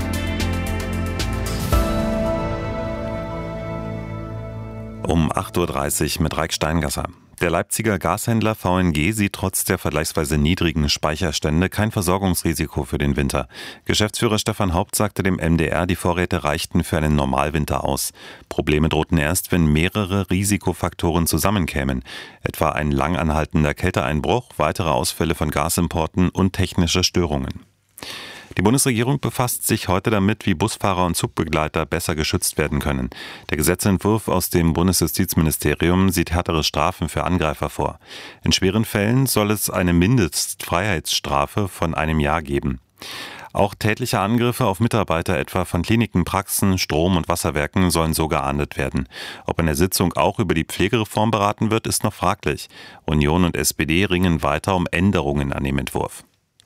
Um 8.30 Uhr mit Raik Steingasser. Der Leipziger Gashändler VNG sieht trotz der vergleichsweise niedrigen Speicherstände kein Versorgungsrisiko für den Winter. Geschäftsführer Stefan Haupt sagte dem MDR, die Vorräte reichten für einen Normalwinter aus. Probleme drohten erst, wenn mehrere Risikofaktoren zusammenkämen. Etwa ein lang anhaltender Kälteeinbruch, weitere Ausfälle von Gasimporten und technische Störungen. Die Bundesregierung befasst sich heute damit, wie Busfahrer und Zugbegleiter besser geschützt werden können. Der Gesetzentwurf aus dem Bundesjustizministerium sieht härtere Strafen für Angreifer vor. In schweren Fällen soll es eine Mindestfreiheitsstrafe von 1 Jahr geben. Auch tätliche Angriffe auf Mitarbeiter etwa von Kliniken, Praxen, Strom- und Wasserwerken sollen so geahndet werden. Ob in der Sitzung auch über die Pflegereform beraten wird, ist noch fraglich. Union und SPD ringen weiter um Änderungen an dem Entwurf.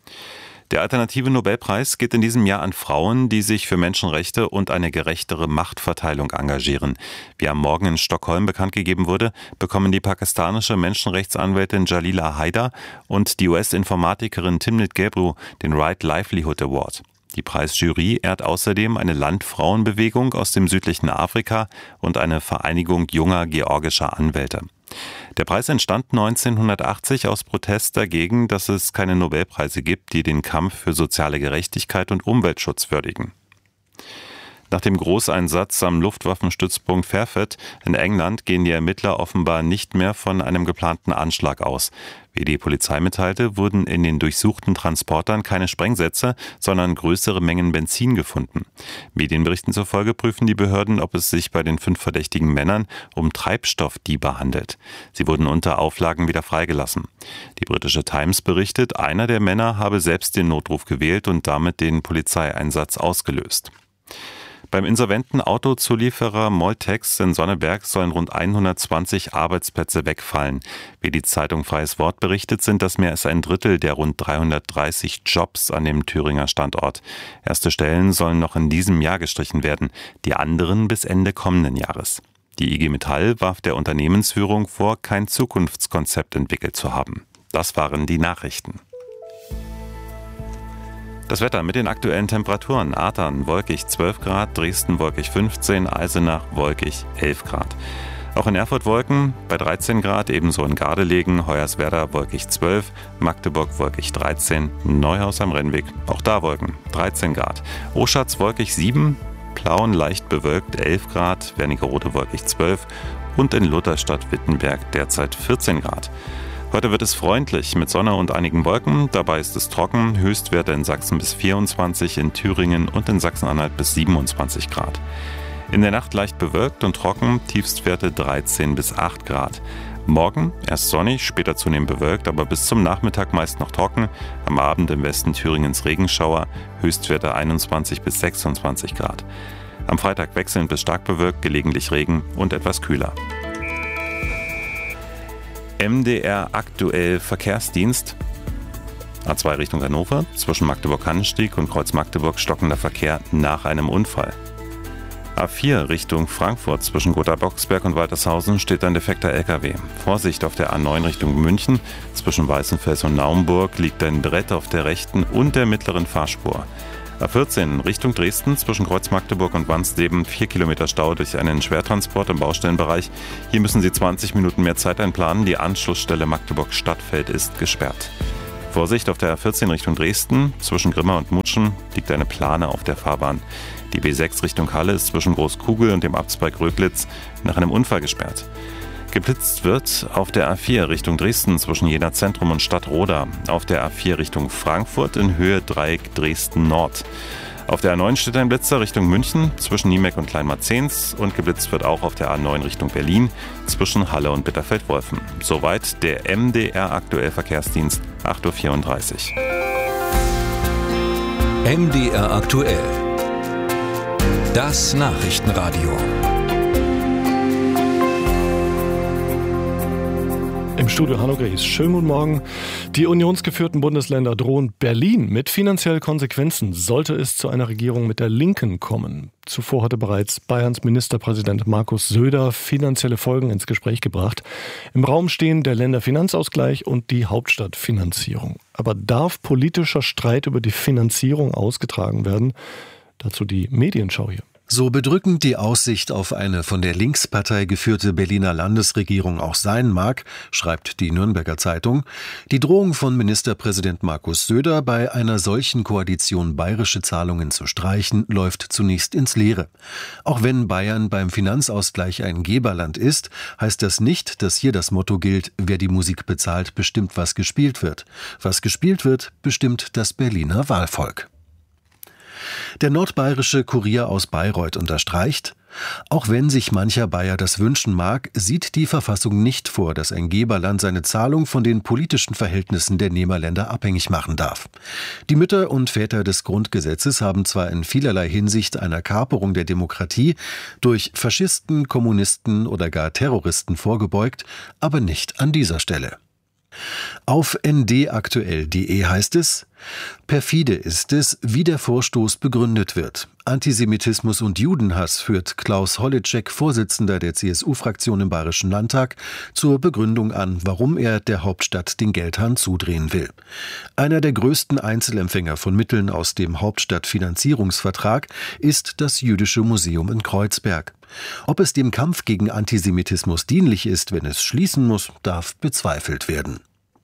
Der alternative Nobelpreis geht in diesem Jahr an Frauen, die sich für Menschenrechte und eine gerechtere Machtverteilung engagieren. Wie am Morgen in Stockholm bekannt gegeben wurde, bekommen die pakistanische Menschenrechtsanwältin Jalila Haider und die US-Informatikerin Timnit Gebru den Right Livelihood Award. Die Preisjury ehrt außerdem eine Landfrauenbewegung aus dem südlichen Afrika und eine Vereinigung junger georgischer Anwälte. Der Preis entstand 1980 aus Protest dagegen, dass es keine Nobelpreise gibt, die den Kampf für soziale Gerechtigkeit und Umweltschutz würdigen. Nach dem Großeinsatz am Luftwaffenstützpunkt Fairford in England gehen die Ermittler offenbar nicht mehr von einem geplanten Anschlag aus. Wie die Polizei mitteilte, wurden in den durchsuchten Transportern keine Sprengsätze, sondern größere Mengen Benzin gefunden. Medienberichten zufolge prüfen die Behörden, ob es sich bei den 5 verdächtigen Männern um Treibstoffdiebe handelt. Sie wurden unter Auflagen wieder freigelassen. Die britische Times berichtet, einer der Männer habe selbst den Notruf gewählt und damit den Polizeieinsatz ausgelöst. Beim insolventen Autozulieferer Moltex in Sonneberg sollen rund 120 Arbeitsplätze wegfallen. Wie die Zeitung Freies Wort berichtet, sind das mehr als ein Drittel der rund 330 Jobs an dem Thüringer Standort. Erste Stellen sollen noch in diesem Jahr gestrichen werden, die anderen bis Ende kommenden Jahres. Die IG Metall warf der Unternehmensführung vor, kein Zukunftskonzept entwickelt zu haben. Das waren die Nachrichten. Das Wetter mit den aktuellen Temperaturen. Adern wolkig 12 Grad, Dresden wolkig 15, Eisenach wolkig 11 Grad. Auch in Erfurt Wolken bei 13 Grad, ebenso in Gardelegen, Hoyerswerda wolkig 12, Magdeburg wolkig 13, Neuhaus am Rennweg, auch da Wolken 13 Grad. Oschatz wolkig 7, Plauen leicht bewölkt 11 Grad, Wernigerode wolkig 12 und in Lutherstadt-Wittenberg derzeit 14 Grad. Heute wird es freundlich mit Sonne und einigen Wolken. Dabei ist es trocken. Höchstwerte in Sachsen bis 24, in Thüringen und in Sachsen-Anhalt bis 27 Grad. In der Nacht leicht bewölkt und trocken, Tiefstwerte 13 bis 8 Grad. Morgen erst sonnig, später zunehmend bewölkt, aber bis zum Nachmittag meist noch trocken. Am Abend im Westen Thüringens Regenschauer, Höchstwerte 21 bis 26 Grad. Am Freitag wechselnd bis stark bewölkt, gelegentlich Regen und etwas kühler. MDR aktuell Verkehrsdienst. A2 Richtung Hannover, zwischen Magdeburg-Hannenstieg und Kreuz-Magdeburg stockender Verkehr nach einem Unfall. A4 Richtung Frankfurt, zwischen Gotha-Boxberg und Waltershausen steht ein defekter LKW. Vorsicht auf der A9 Richtung München, zwischen Weißenfels und Naumburg liegt ein Brett auf der rechten und der mittleren Fahrspur. A14 Richtung Dresden, zwischen Kreuz-Magdeburg und Wansleben 4 Kilometer Stau durch einen Schwertransport im Baustellenbereich. Hier müssen Sie 20 Minuten mehr Zeit einplanen. Die Anschlussstelle Magdeburg-Stadtfeld ist gesperrt. Vorsicht auf der A14 Richtung Dresden, zwischen Grimma und Mutschen liegt eine Plane auf der Fahrbahn. Die B6 Richtung Halle ist zwischen Großkugel und dem Abzweig Röglitz nach einem Unfall gesperrt. Geblitzt wird auf der A4 Richtung Dresden zwischen Jena Zentrum und Stadtroda, auf der A4 Richtung Frankfurt in Höhe Dreieck Dresden Nord. Auf der A9 steht ein Blitzer Richtung München zwischen Niemeck und Kleinmarzens und geblitzt wird auch auf der A9 Richtung Berlin zwischen Halle und Bitterfeld-Wolfen. Soweit der MDR aktuell Verkehrsdienst, 8.34 Uhr. MDR aktuell. Das Nachrichtenradio. Im Studio Hanno Gries. Schönen guten Morgen. Die unionsgeführten Bundesländer drohen Berlin mit finanziellen Konsequenzen, sollte es zu einer Regierung mit der Linken kommen. Zuvor hatte bereits Bayerns Ministerpräsident Markus Söder finanzielle Folgen ins Gespräch gebracht. Im Raum stehen der Länderfinanzausgleich und die Hauptstadtfinanzierung. Aber darf politischer Streit über die Finanzierung ausgetragen werden? Dazu die Medienschau hier. So bedrückend die Aussicht auf eine von der Linkspartei geführte Berliner Landesregierung auch sein mag, schreibt die Nürnberger Zeitung, die Drohung von Ministerpräsident Markus Söder, bei einer solchen Koalition bayerische Zahlungen zu streichen, läuft zunächst ins Leere. Auch wenn Bayern beim Finanzausgleich ein Geberland ist, heißt das nicht, dass hier das Motto gilt, wer die Musik bezahlt, bestimmt, was gespielt wird. Was gespielt wird, bestimmt das Berliner Wahlvolk. Der nordbayerische Kurier aus Bayreuth unterstreicht, auch wenn sich mancher Bayer das wünschen mag, sieht die Verfassung nicht vor, dass ein Geberland seine Zahlung von den politischen Verhältnissen der Nehmerländer abhängig machen darf. Die Mütter und Väter des Grundgesetzes haben zwar in vielerlei Hinsicht einer Kaperung der Demokratie durch Faschisten, Kommunisten oder gar Terroristen vorgebeugt, aber nicht an dieser Stelle. Auf ndaktuell.de heißt es: Perfide ist es, wie der Vorstoß begründet wird. Antisemitismus und Judenhass führt Klaus Holleczek, Vorsitzender der CSU-Fraktion im Bayerischen Landtag, zur Begründung an, warum er der Hauptstadt den Geldhahn zudrehen will. Einer der größten Einzelempfänger von Mitteln aus dem Hauptstadtfinanzierungsvertrag ist das Jüdische Museum in Kreuzberg. Ob es dem Kampf gegen Antisemitismus dienlich ist, wenn es schließen muss, darf bezweifelt werden.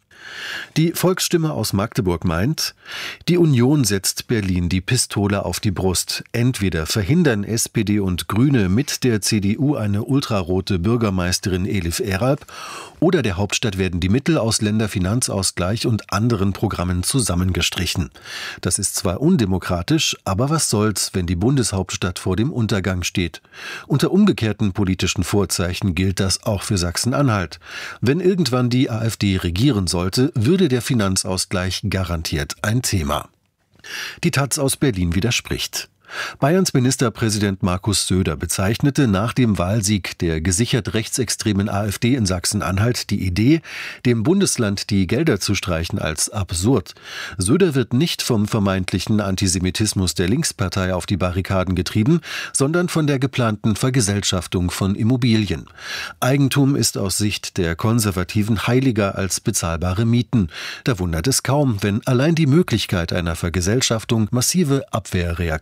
Die Volksstimme aus Magdeburg meint, die Union setzt Berlin die Pistole auf die Brust. Entweder verhindern SPD und Grüne mit der CDU eine ultrarote Bürgermeisterin Elif Eralp, oder der Hauptstadt werden die Mittel aus Länderfinanzausgleich und anderen Programmen zusammengestrichen. Das ist zwar undemokratisch, aber was soll's, wenn die Bundeshauptstadt vor dem Untergang steht. Unter umgekehrten politischen Vorzeichen gilt das auch für Sachsen-Anhalt. Wenn irgendwann die AfD regieren sollte, würde der Finanzausgleich garantiert ein Thema. Die taz aus Berlin widerspricht. Bayerns Ministerpräsident Markus Söder bezeichnete nach dem Wahlsieg der gesichert rechtsextremen AfD in Sachsen-Anhalt die Idee, dem Bundesland die Gelder zu streichen, als absurd. Söder wird nicht vom vermeintlichen Antisemitismus der Linkspartei auf die Barrikaden getrieben, sondern von der geplanten Vergesellschaftung von Immobilien. Eigentum ist aus Sicht der Konservativen heiliger als bezahlbare Mieten. Da wundert es kaum, wenn allein die Möglichkeit einer Vergesellschaftung massive Abwehrreaktionen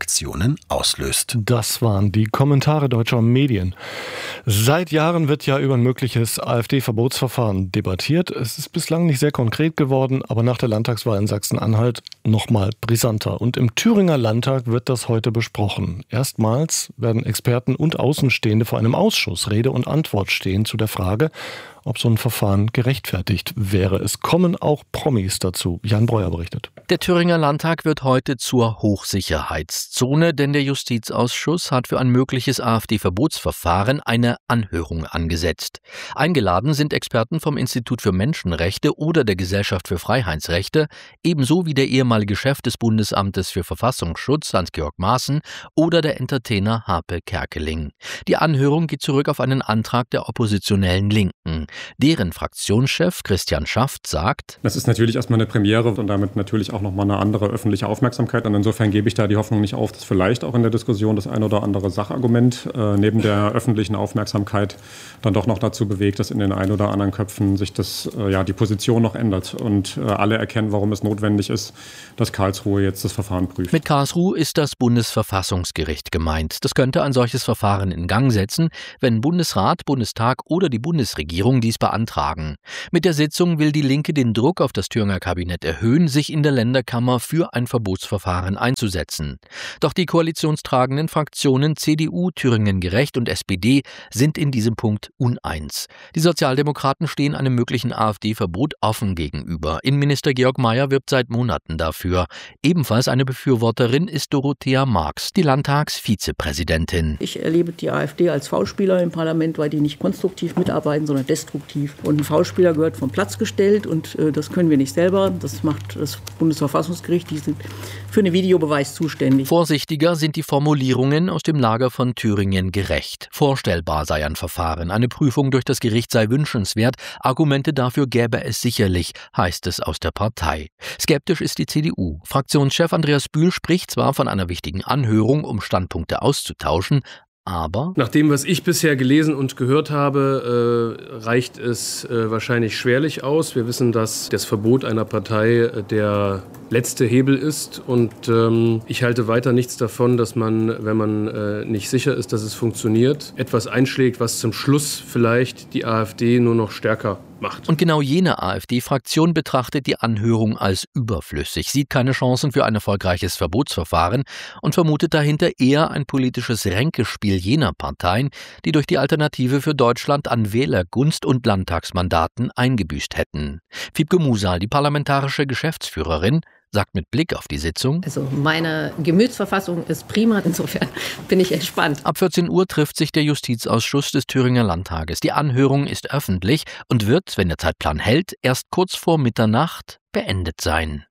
Reaktionen auslöst. Das waren die Kommentare deutscher Medien. Seit Jahren wird ja über ein mögliches AfD-Verbotsverfahren debattiert. Es ist bislang nicht sehr konkret geworden, aber nach der Landtagswahl in Sachsen-Anhalt nochmal brisanter. Und im Thüringer Landtag wird das heute besprochen. Erstmals werden Experten und Außenstehende vor einem Ausschuss Rede und Antwort stehen zu der Frage, ob so ein Verfahren gerechtfertigt wäre. Es kommen auch Promis dazu. Jan Breuer berichtet. Der Thüringer Landtag wird heute zur Hochsicherheitszone, denn der Justizausschuss hat für ein mögliches AfD-Verbotsverfahren eine Anhörung angesetzt. Eingeladen sind Experten vom Institut für Menschenrechte oder der Gesellschaft für Freiheitsrechte, ebenso wie der ehemalige Chef des Bundesamtes für Verfassungsschutz, Hans-Georg Maaßen, oder der Entertainer Harpe Kerkeling. Die Anhörung geht zurück auf einen Antrag der oppositionellen Linken. Deren Fraktionschef Christian Schaft sagt: Das ist natürlich erstmal eine Premiere und damit natürlich auch nochmal eine andere öffentliche Aufmerksamkeit. Und insofern gebe ich da die Hoffnung nicht auf, dass vielleicht auch in der Diskussion das ein oder andere Sachargument neben der öffentlichen Aufmerksamkeit dann doch noch dazu bewegt, dass in den ein oder anderen Köpfen sich die Position noch ändert und alle erkennen, warum es notwendig ist, dass Karlsruhe jetzt das Verfahren prüft. Mit Karlsruhe ist das Bundesverfassungsgericht gemeint. Das könnte ein solches Verfahren in Gang setzen, wenn Bundesrat, Bundestag oder die Bundesregierung dies beantragen. Mit der Sitzung will die Linke den Druck auf das Thüringer Kabinett erhöhen, sich in der Länderkammer für ein Verbotsverfahren einzusetzen. Doch die koalitionstragenden Fraktionen CDU, Thüringen Gerecht und SPD sind in diesem Punkt uneins. Die Sozialdemokraten stehen einem möglichen AfD-Verbot offen gegenüber. Innenminister Georg Mayer wirbt seit Monaten dafür. Ebenfalls eine Befürworterin ist Dorothea Marx, die Landtagsvizepräsidentin. Ich erlebe die AfD als Foulspieler im Parlament, weil die nicht konstruktiv mitarbeiten, sondern destruktiv. Und ein Foulspieler gehört vom Platz gestellt und das können wir nicht selber. Das macht das Bundesverfassungsgericht. Die sind für einen Videobeweis zuständig. Vorsichtiger sind die Formulierungen aus dem Lager von Thüringen Gerecht. Vorstellbar sei ein Verfahren. Eine Prüfung durch das Gericht sei wünschenswert. Argumente dafür gäbe es sicherlich, heißt es aus der Partei. Skeptisch ist die CDU. Fraktionschef Andreas Bühl spricht zwar von einer wichtigen Anhörung, um Standpunkte auszutauschen, aber nach dem, was ich bisher gelesen und gehört habe, reicht es wahrscheinlich schwerlich aus. Wir wissen, dass das Verbot einer Partei der letzte Hebel ist. Und ich halte weiter nichts davon, dass man, wenn man nicht sicher ist, dass es funktioniert, etwas einschlägt, was zum Schluss vielleicht die AfD nur noch stärker macht. Und genau jene AfD-Fraktion betrachtet die Anhörung als überflüssig, sieht keine Chancen für ein erfolgreiches Verbotsverfahren und vermutet dahinter eher ein politisches Ränkespiel jener Parteien, die durch die Alternative für Deutschland an Wählergunst und Landtagsmandaten eingebüßt hätten. Wiebke Musal, die parlamentarische Geschäftsführerin, sagt mit Blick auf die Sitzung: Also meine Gemütsverfassung ist prima, insofern bin ich entspannt. Ab 14 Uhr trifft sich der Justizausschuss des Thüringer Landtages. Die Anhörung ist öffentlich und wird, wenn der Zeitplan hält, erst kurz vor Mitternacht beendet sein.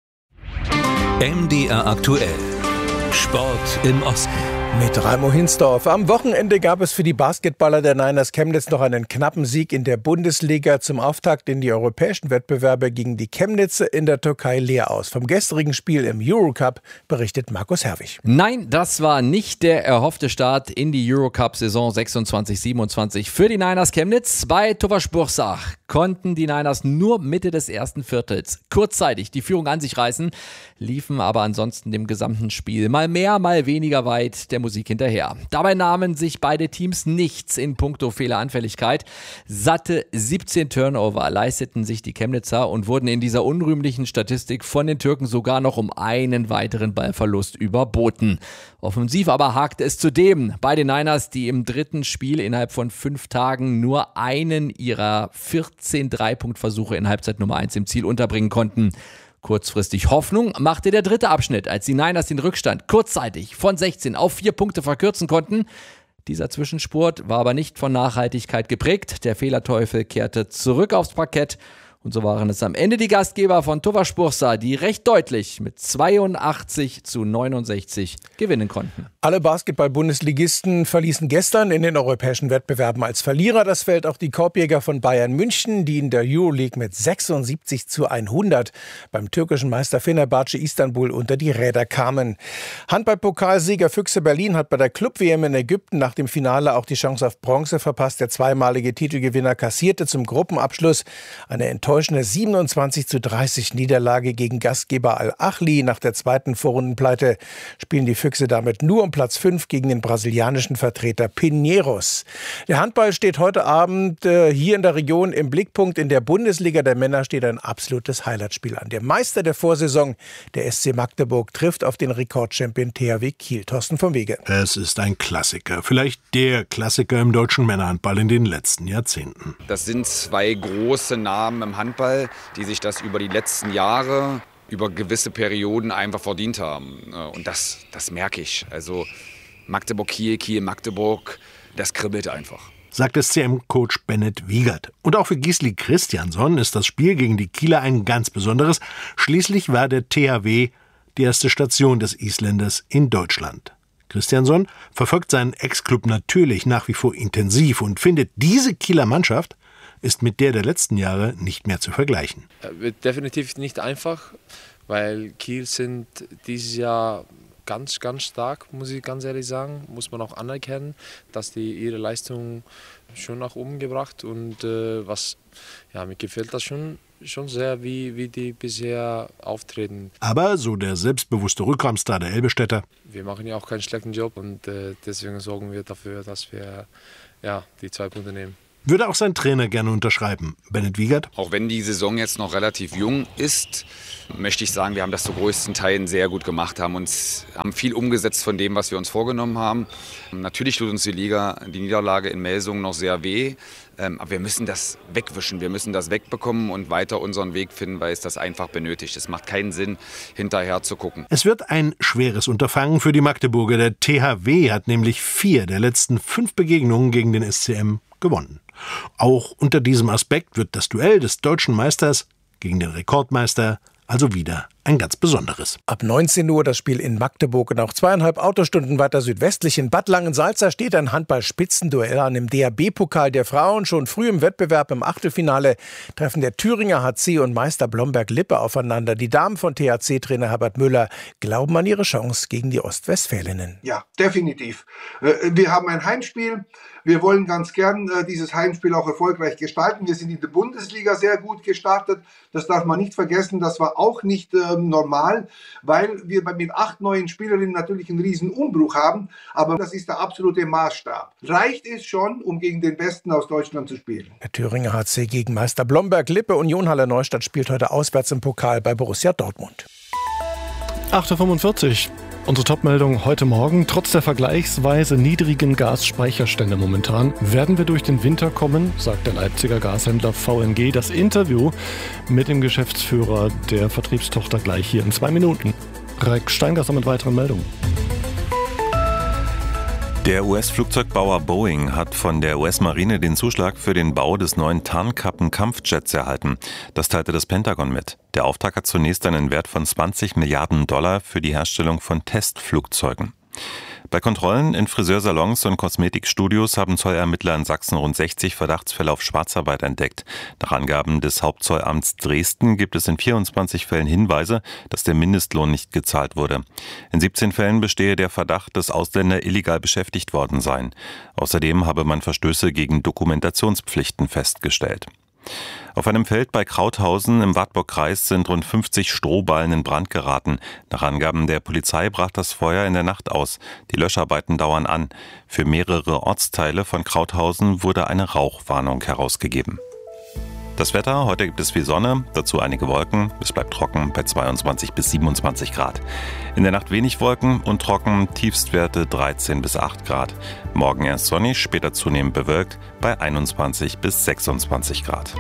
MDR aktuell. Sport im Osten. Mit Raimo Hinsdorf. Am Wochenende gab es für die Basketballer der Niners Chemnitz noch einen knappen Sieg in der Bundesliga. Zum Auftakt in die europäischen Wettbewerbe gingen die Chemnitzer in der Türkei leer aus. Vom gestrigen Spiel im Eurocup berichtet Markus Herwig. Nein, das war nicht der erhoffte Start in die Eurocup-Saison 26/27 für die Niners Chemnitz. Bei Tofaş Bursa konnten die Niners nur Mitte des ersten Viertels kurzzeitig die Führung an sich reißen, liefen aber ansonsten dem gesamten Spiel mal mehr, mal weniger weit der Musik hinterher. Dabei nahmen sich beide Teams nichts in puncto Fehleranfälligkeit. Satte 17 Turnover leisteten sich die Chemnitzer und wurden in dieser unrühmlichen Statistik von den Türken sogar noch um einen weiteren Ballverlust überboten. Offensiv aber hakte es zudem bei den Niners, die im dritten Spiel innerhalb von 5 Tagen nur einen ihrer 14 Dreipunktversuche in Halbzeit Nummer 1 im Ziel unterbringen konnten. Kurzfristig Hoffnung machte der dritte Abschnitt, als die Niners den Rückstand kurzzeitig von 16 auf 4 Punkte verkürzen konnten. Dieser Zwischenspurt war aber nicht von Nachhaltigkeit geprägt. Der Fehlerteufel kehrte zurück aufs Parkett. Und so waren es am Ende die Gastgeber von Tofaş Bursa, die recht deutlich mit 82/69 gewinnen konnten. Alle Basketball-Bundesligisten verließen gestern in den europäischen Wettbewerben als Verlierer das Feld. Auch die Korbjäger von Bayern München, die in der Euroleague mit 76/100 beim türkischen Meister Fenerbahce Istanbul unter die Räder kamen. Handball-Pokalsieger Füchse Berlin hat bei der Club-WM in Ägypten nach dem Finale auch die Chance auf Bronze verpasst. Der zweimalige Titelgewinner kassierte zum Gruppenabschluss eine Enttäuschung enttäuschende 27:30 Niederlage gegen Gastgeber Al-Ahly. Nach der zweiten Vorrundenpleite spielen die Füchse damit nur um Platz 5 gegen den brasilianischen Vertreter Pinheiros. Der Handball steht heute Abend hier in der Region im Blickpunkt. In der Bundesliga der Männer steht ein absolutes Highlightspiel an. Der Meister der Vorsaison, der SC Magdeburg, trifft auf den Rekordchampion THW Kiel. Thorsten vom Wege. Es ist ein Klassiker, vielleicht der Klassiker im deutschen Männerhandball in den letzten Jahrzehnten. Das sind zwei große Namen im Handball, die sich das über die letzten Jahre, über gewisse Perioden einfach verdient haben. Und das merke ich. Also Magdeburg-Kiel, Kiel-Magdeburg, das kribbelt einfach. Sagt SCM-Coach Bennett Wiegert. Und auch für Gisli Kristjansson ist das Spiel gegen die Kieler ein ganz besonderes. Schließlich war der THW die erste Station des Isländers in Deutschland. Kristjansson verfolgt seinen Ex-Club natürlich nach wie vor intensiv und findet, diese Kieler Mannschaft ist mit der letzten Jahre nicht mehr zu vergleichen. Wird definitiv nicht einfach, weil Kiel sind dieses Jahr ganz, ganz stark, muss ich ganz ehrlich sagen. Muss man auch anerkennen, dass die ihre Leistung schon nach oben gebracht und mir gefällt das schon sehr, wie die bisher auftreten. Aber, so der selbstbewusste Rückraumstar der Elbestädter, wir machen ja auch keinen schlechten Job und deswegen sorgen wir dafür, dass wir die 2 Punkte nehmen. Würde auch sein Trainer gerne unterschreiben, Bennett Wiegert. Auch wenn die Saison jetzt noch relativ jung ist, möchte ich sagen, wir haben das zu größten Teilen sehr gut gemacht, haben viel umgesetzt von dem, was wir uns vorgenommen haben. Natürlich tut uns die Niederlage in Melsungen noch sehr weh, aber wir müssen das wegwischen, wir müssen das wegbekommen und weiter unseren Weg finden, weil es das einfach benötigt. Es macht keinen Sinn, hinterher zu gucken. Es wird ein schweres Unterfangen für die Magdeburger. Der THW hat nämlich 4 der letzten 5 Begegnungen gegen den SCM gewonnen. Auch unter diesem Aspekt wird das Duell des deutschen Meisters gegen den Rekordmeister also wieder ein ganz besonderes. Ab 19 Uhr das Spiel in Magdeburg und auch 2,5 Autostunden weiter südwestlich in Bad Langensalza steht ein Handball-Spitzenduell an. Im DHB-Pokal der Frauen schon früh im Wettbewerb im Achtelfinale treffen der Thüringer HC und Meister Blomberg-Lippe aufeinander. Die Damen von THC-Trainer Herbert Müller glauben an ihre Chance gegen die Ostwestfälinnen. Ja, definitiv. Wir haben ein Heimspiel. Wir wollen ganz gern dieses Heimspiel auch erfolgreich gestalten. Wir sind in der Bundesliga sehr gut gestartet. Das darf man nicht vergessen. Das war auch nicht normal, weil wir mit 8 neuen Spielerinnen natürlich einen riesen Umbruch haben. Aber das ist der absolute Maßstab. Reicht es schon, um gegen den Besten aus Deutschland zu spielen? Der Thüringer HC gegen Meister Blomberg-Lippe. Union Halle Neustadt spielt heute auswärts im Pokal bei Borussia Dortmund. 8:45 Uhr. Unsere Top-Meldung heute Morgen. Trotz der vergleichsweise niedrigen Gasspeicherstände momentan werden wir durch den Winter kommen, sagt der Leipziger Gashändler VNG. Das Interview mit dem Geschäftsführer der Vertriebstochter gleich hier in 2 Minuten. Raik Steingasser mit weiteren Meldungen. Der US-Flugzeugbauer Boeing hat von der US-Marine den Zuschlag für den Bau des neuen Tarnkappen-Kampfjets erhalten. Das teilte das Pentagon mit. Der Auftrag hat zunächst einen Wert von $20 Milliarden für die Herstellung von Testflugzeugen. Bei Kontrollen in Friseursalons und Kosmetikstudios haben Zollermittler in Sachsen rund 60 Verdachtsfälle auf Schwarzarbeit entdeckt. Nach Angaben des Hauptzollamts Dresden gibt es in 24 Fällen Hinweise, dass der Mindestlohn nicht gezahlt wurde. In 17 Fällen bestehe der Verdacht, dass Ausländer illegal beschäftigt worden seien. Außerdem habe man Verstöße gegen Dokumentationspflichten festgestellt. Auf einem Feld bei Krauthausen im Wartburgkreis sind rund 50 Strohballen in Brand geraten. Nach Angaben der Polizei brach das Feuer in der Nacht aus. Die Löscharbeiten dauern an. Für mehrere Ortsteile von Krauthausen wurde eine Rauchwarnung herausgegeben. Das Wetter, heute gibt es viel Sonne, dazu einige Wolken. Es bleibt trocken bei 22 bis 27 Grad. In der Nacht wenig Wolken und trocken, Tiefstwerte 13 bis 8 Grad. Morgen erst sonnig, später zunehmend bewölkt bei 21 bis 26 Grad.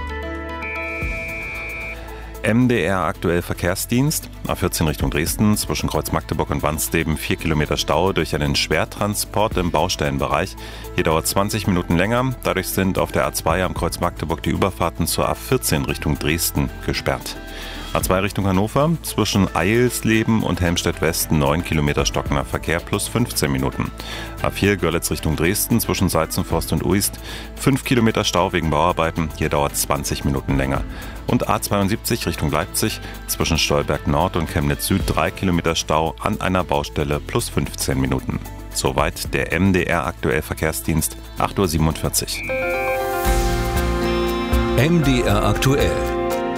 MDR aktuell Verkehrsdienst. A14 Richtung Dresden, zwischen Kreuz Magdeburg und Wansteben 4 Kilometer Stau durch einen Schwertransport im Baustellenbereich. Hier dauert 20 Minuten länger. Dadurch sind auf der A2 am Kreuz Magdeburg die Überfahrten zur A14 Richtung Dresden gesperrt. A2 Richtung Hannover, zwischen Eilsleben und Helmstedt-West 9 Kilometer stockender Verkehr plus 15 Minuten. A4 Görlitz Richtung Dresden, zwischen Salzenforst und Uist 5 Kilometer Stau wegen Bauarbeiten, hier dauert 20 Minuten länger. Und A72 Richtung Leipzig, zwischen Stolberg Nord und Chemnitz Süd 3 Kilometer Stau an einer Baustelle plus 15 Minuten. Soweit der MDR aktuell Verkehrsdienst, 8:47 Uhr. MDR aktuell.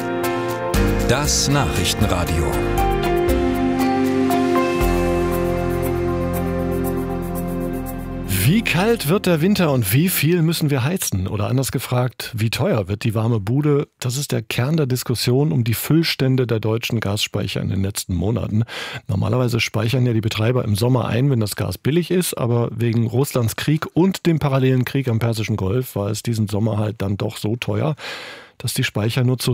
Das Nachrichtenradio. Wie kalt wird der Winter und wie viel müssen wir heizen? Oder anders gefragt, wie teuer wird die warme Bude? Das ist der Kern der Diskussion um die Füllstände der deutschen Gasspeicher in den letzten Monaten. Normalerweise speichern ja die Betreiber im Sommer ein, wenn das Gas billig ist, aber wegen Russlands Krieg und dem parallelen Krieg am Persischen Golf war es diesen Sommer halt dann doch so teuer, dass die Speicher nur zu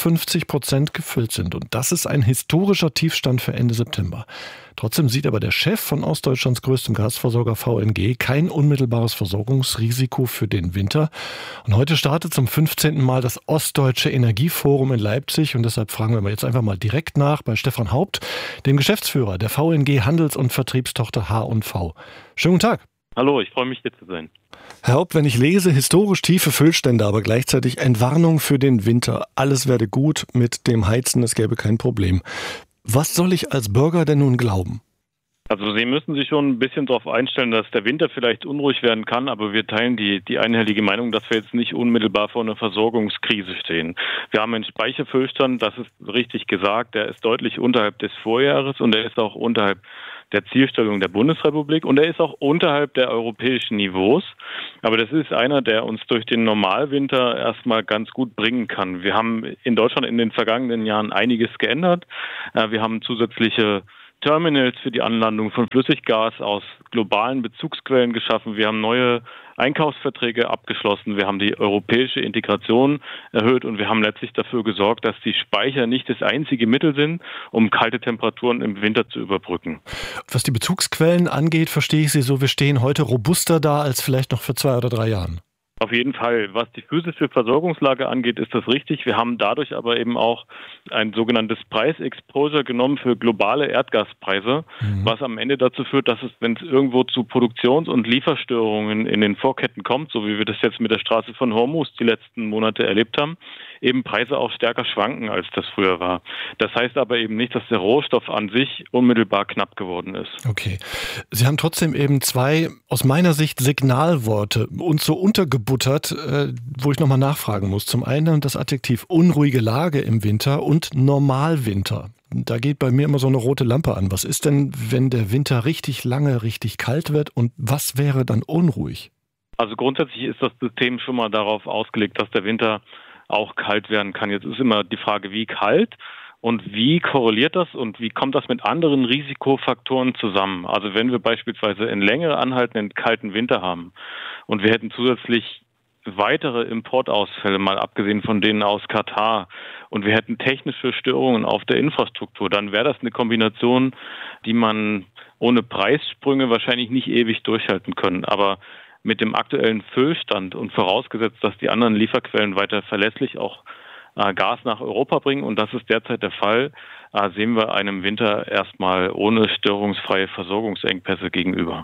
57% gefüllt sind. Und das ist ein historischer Tiefstand für Ende September. Trotzdem sieht aber der Chef von Ostdeutschlands größtem Gasversorger VNG kein unmittelbares Versorgungsrisiko für den Winter. Und heute startet zum 15. Mal das Ostdeutsche Energieforum in Leipzig. Und deshalb fragen wir jetzt einfach mal direkt nach bei Stefan Haupt, dem Geschäftsführer der VNG Handels- und Vertriebstochter H&V. Schönen guten Tag. Hallo, ich freue mich, hier zu sein. Herr Haupt, wenn ich lese, historisch tiefe Füllstände, aber gleichzeitig Entwarnung für den Winter. Alles werde gut mit dem Heizen, es gäbe kein Problem. Was soll ich als Bürger denn nun glauben? Also Sie müssen sich schon ein bisschen darauf einstellen, dass der Winter vielleicht unruhig werden kann, aber wir teilen die einhellige Meinung, dass wir jetzt nicht unmittelbar vor einer Versorgungskrise stehen. Wir haben einen Speicherfüllstand, das ist richtig gesagt, der ist deutlich unterhalb des Vorjahres und er ist auch unterhalb der Zielstellung der Bundesrepublik und er ist auch unterhalb der europäischen Niveaus. Aber das ist einer, der uns durch den Normalwinter erstmal ganz gut bringen kann. Wir haben in Deutschland in den vergangenen Jahren einiges geändert. Wir haben zusätzliche Terminals für die Anlandung von Flüssiggas aus globalen Bezugsquellen geschaffen. Wir haben neue Einkaufsverträge abgeschlossen. Wir haben die europäische Integration erhöht und wir haben letztlich dafür gesorgt, dass die Speicher nicht das einzige Mittel sind, um kalte Temperaturen im Winter zu überbrücken. Was die Bezugsquellen angeht, verstehe ich Sie so, wir stehen heute robuster da als vielleicht noch vor 2 oder 3 Jahren. Auf jeden Fall. Was die physische Versorgungslage angeht, ist das richtig. Wir haben dadurch aber eben auch ein sogenanntes Preisexposure genommen für globale Erdgaspreise, was am Ende dazu führt, dass es, wenn es irgendwo zu Produktions- und Lieferstörungen in den Vorketten kommt, so wie wir das jetzt mit der Straße von Hormuz die letzten Monate erlebt haben, eben Preise auch stärker schwanken, als das früher war. Das heißt aber eben nicht, dass der Rohstoff an sich unmittelbar knapp geworden ist. Okay. Sie haben trotzdem eben 2, aus meiner Sicht, Signalworte uns so untergebuttert, wo ich nochmal nachfragen muss. Zum einen das Adjektiv unruhige Lage im Winter und Normalwinter. Da geht bei mir immer so eine rote Lampe an. Was ist denn, wenn der Winter richtig lange, richtig kalt wird und was wäre dann unruhig? Also grundsätzlich ist das System schon mal darauf ausgelegt, dass der Winter auch kalt werden kann. Jetzt ist immer die Frage, wie kalt und wie korreliert das und wie kommt das mit anderen Risikofaktoren zusammen? Also wenn wir beispielsweise einen länger anhaltenden kalten Winter haben und wir hätten zusätzlich weitere Importausfälle, mal abgesehen von denen aus Katar, und wir hätten technische Störungen auf der Infrastruktur, dann wäre das eine Kombination, die man ohne Preissprünge wahrscheinlich nicht ewig durchhalten können. Aber mit dem aktuellen Füllstand und vorausgesetzt, dass die anderen Lieferquellen weiter verlässlich auch Gas nach Europa bringen, und das ist derzeit der Fall, sehen wir einem Winter erstmal ohne störungsfreie Versorgungsengpässe gegenüber.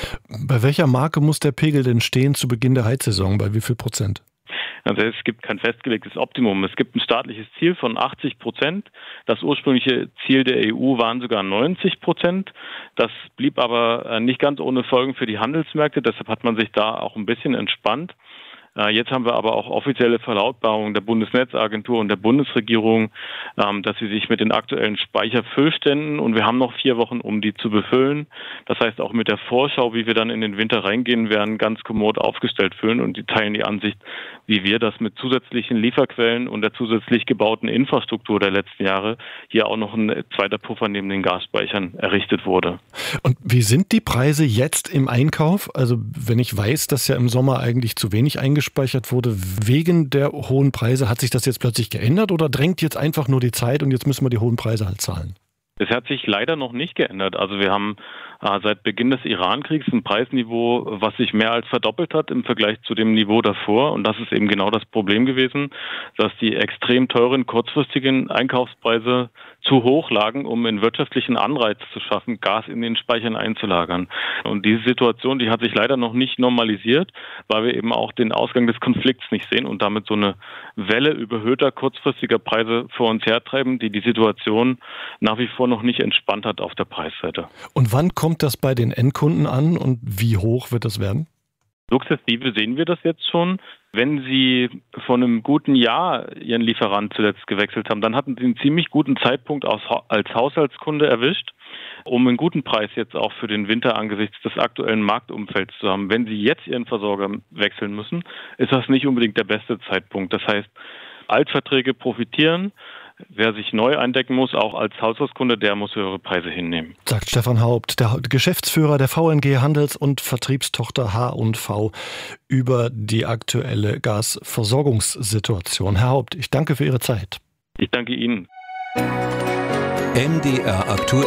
Bei welcher Marke muss der Pegel denn stehen zu Beginn der Heizsaison? Bei wie viel Prozent? Also es gibt kein festgelegtes Optimum. Es gibt ein staatliches Ziel von 80%. Das ursprüngliche Ziel der EU waren sogar 90%. Das blieb aber nicht ganz ohne Folgen für die Handelsmärkte. Deshalb hat man sich da auch ein bisschen entspannt. Jetzt haben wir aber auch offizielle Verlautbarungen der Bundesnetzagentur und der Bundesregierung, dass sie sich mit den aktuellen Speicherfüllständen, und wir haben noch 4 Wochen, um die zu befüllen. Das heißt, auch mit der Vorschau, wie wir dann in den Winter reingehen werden, ganz kommod aufgestellt fühlen, und die teilen die Ansicht, wie wir das mit zusätzlichen Lieferquellen und der zusätzlich gebauten Infrastruktur der letzten Jahre hier auch noch ein zweiter Puffer neben den Gasspeichern errichtet wurde. Und wie sind die Preise jetzt im Einkauf? Also wenn ich weiß, dass ja im Sommer eigentlich zu wenig eingespeichert wurde, wegen der hohen Preise, hat sich das jetzt plötzlich geändert oder drängt jetzt einfach nur die Zeit und jetzt müssen wir die hohen Preise halt zahlen? Es hat sich leider noch nicht geändert. Also wir haben seit Beginn des Iran-Kriegs ein Preisniveau, was sich mehr als verdoppelt hat im Vergleich zu dem Niveau davor. Und das ist eben genau das Problem gewesen, dass die extrem teuren kurzfristigen Einkaufspreise zu hoch lagen, um einen wirtschaftlichen Anreiz zu schaffen, Gas in den Speichern einzulagern. Und diese Situation, die hat sich leider noch nicht normalisiert, weil wir eben auch den Ausgang des Konflikts nicht sehen und damit so eine Welle überhöhter kurzfristiger Preise vor uns hertreiben, die die Situation nach wie vor noch nicht entspannt hat auf der Preisseite. Und wann kommt das bei den Endkunden an und wie hoch wird das werden? Sukzessive sehen wir das jetzt schon. Wenn Sie von einem guten Jahr Ihren Lieferant zuletzt gewechselt haben, dann hatten Sie einen ziemlich guten Zeitpunkt als Haushaltskunde erwischt, um einen guten Preis jetzt auch für den Winter angesichts des aktuellen Marktumfelds zu haben. Wenn Sie jetzt Ihren Versorger wechseln müssen, ist das nicht unbedingt der beste Zeitpunkt. Das heißt, Altverträge profitieren. Wer sich neu eindecken muss, auch als Haushaltskunde, der muss höhere Preise hinnehmen. Sagt Stefan Haupt, der Geschäftsführer der VNG Handels- und Vertriebstochter H&V, über die aktuelle Gasversorgungssituation. Herr Haupt, ich danke für Ihre Zeit. Ich danke Ihnen. MDR aktuell.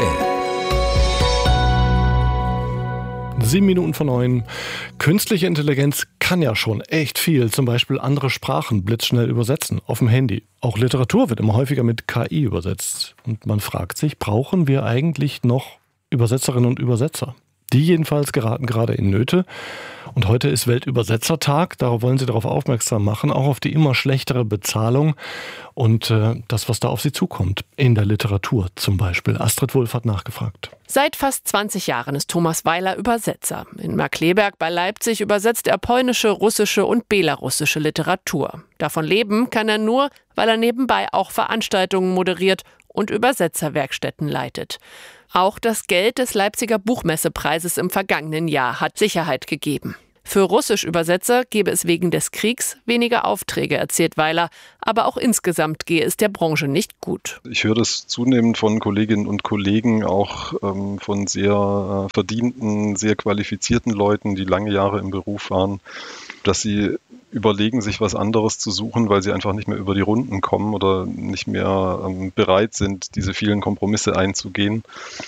7:09. Künstliche Intelligenz kann ja schon echt viel, zum Beispiel andere Sprachen blitzschnell übersetzen auf dem Handy. Auch Literatur wird immer häufiger mit KI übersetzt. Und man fragt sich, brauchen wir eigentlich noch Übersetzerinnen und Übersetzer? Die jedenfalls geraten gerade in Nöte. Und heute ist Weltübersetzertag. Darauf wollen Sie darauf aufmerksam machen, auch auf die immer schlechtere Bezahlung und das, was da auf sie zukommt. In der Literatur zum Beispiel. Astrid Wulff hat nachgefragt. Seit fast 20 Jahren ist Thomas Weiler Übersetzer. In Markkleeberg bei Leipzig übersetzt er polnische, russische und belarussische Literatur. Davon leben kann er nur, weil er nebenbei auch Veranstaltungen moderiert und Übersetzerwerkstätten leitet. Auch das Geld des Leipziger Buchmessepreises im vergangenen Jahr hat Sicherheit gegeben. Für Russisch-Übersetzer gebe es wegen des Kriegs weniger Aufträge, erzählt Weiler. Aber auch insgesamt gehe es der Branche nicht gut. Ich höre das zunehmend von Kolleginnen und Kollegen, auch von sehr verdienten, sehr qualifizierten Leuten, die lange Jahre im Beruf waren, dass sie überlegen, sich was anderes zu suchen, weil sie einfach nicht mehr über die Runden kommen oder nicht mehr bereit sind, diese vielen Kompromisse einzugehen.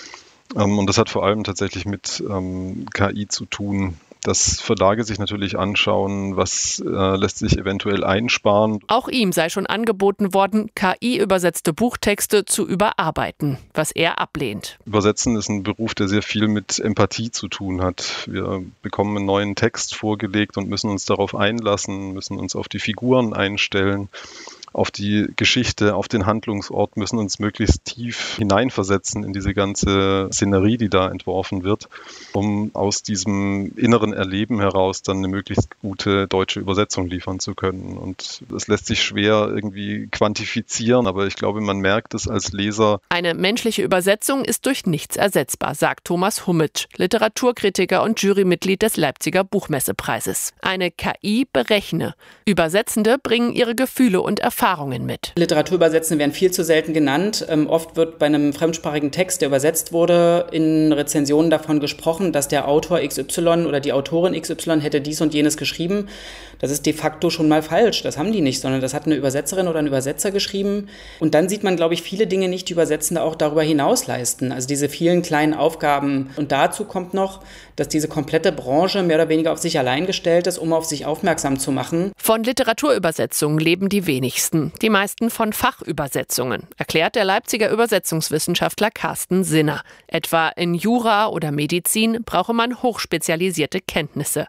Und das hat vor allem tatsächlich mit KI zu tun, dass Verlage sich natürlich anschauen, was lässt sich eventuell einsparen. Auch ihm sei schon angeboten worden, KI-übersetzte Buchtexte zu überarbeiten, was er ablehnt. Übersetzen ist ein Beruf, der sehr viel mit Empathie zu tun hat. Wir bekommen einen neuen Text vorgelegt und müssen uns darauf einlassen, müssen uns auf die Figuren einstellen, auf die Geschichte, auf den Handlungsort, müssen uns möglichst tief hineinversetzen in diese ganze Szenerie, die da entworfen wird, um aus diesem inneren Erleben heraus dann eine möglichst gute deutsche Übersetzung liefern zu können. Und das lässt sich schwer irgendwie quantifizieren, aber ich glaube, man merkt es als Leser. Eine menschliche Übersetzung ist durch nichts ersetzbar, sagt Thomas Hummitsch, Literaturkritiker und Jurymitglied des Leipziger Buchmessepreises. Eine KI berechne. Übersetzende bringen ihre Gefühle und Erfahrungen mit. Literaturübersetzende werden viel zu selten genannt. Oft wird bei einem fremdsprachigen Text, der übersetzt wurde, in Rezensionen davon gesprochen, dass der Autor XY oder die Autorin XY hätte dies und jenes geschrieben. Das ist de facto schon mal falsch. Das haben die nicht, sondern das hat eine Übersetzerin oder ein Übersetzer geschrieben. Und dann sieht man, glaube ich, viele Dinge nicht, die Übersetzende auch darüber hinaus leisten. Also diese vielen kleinen Aufgaben. Und dazu kommt noch, dass diese komplette Branche mehr oder weniger auf sich allein gestellt ist, um auf sich aufmerksam zu machen. Von Literaturübersetzungen leben die wenigsten, die meisten von Fachübersetzungen, erklärt der Leipziger Übersetzungswissenschaftler Carsten Sinner. Etwa in Jura oder Medizin brauche man hochspezialisierte Kenntnisse.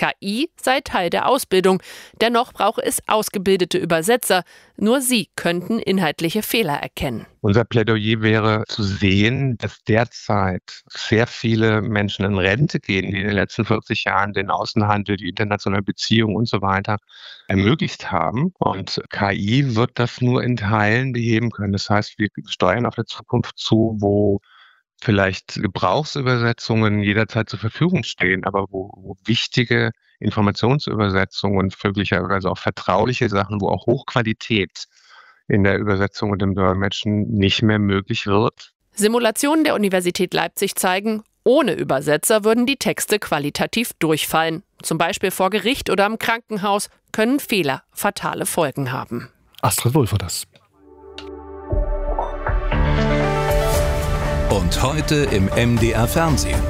KI sei Teil der Ausbildung, dennoch brauche es ausgebildete Übersetzer. Nur sie könnten inhaltliche Fehler erkennen. Unser Plädoyer wäre zu sehen, dass derzeit sehr viele Menschen in Rente gehen, die in den letzten 40 Jahren den Außenhandel, die internationalen Beziehungen und so weiter ermöglicht haben. Und KI wird das nur in Teilen beheben können. Das heißt, wir steuern auf eine Zukunft zu, wo vielleicht Gebrauchsübersetzungen jederzeit zur Verfügung stehen, aber wo wichtige Informationsübersetzungen und möglicherweise auch vertrauliche Sachen, wo auch Hochqualität in der Übersetzung und im Dolmetschen nicht mehr möglich wird. Simulationen der Universität Leipzig zeigen, ohne Übersetzer würden die Texte qualitativ durchfallen. Zum Beispiel vor Gericht oder im Krankenhaus können Fehler fatale Folgen haben. Astrid Wulff war das. Und heute im MDR Fernsehen.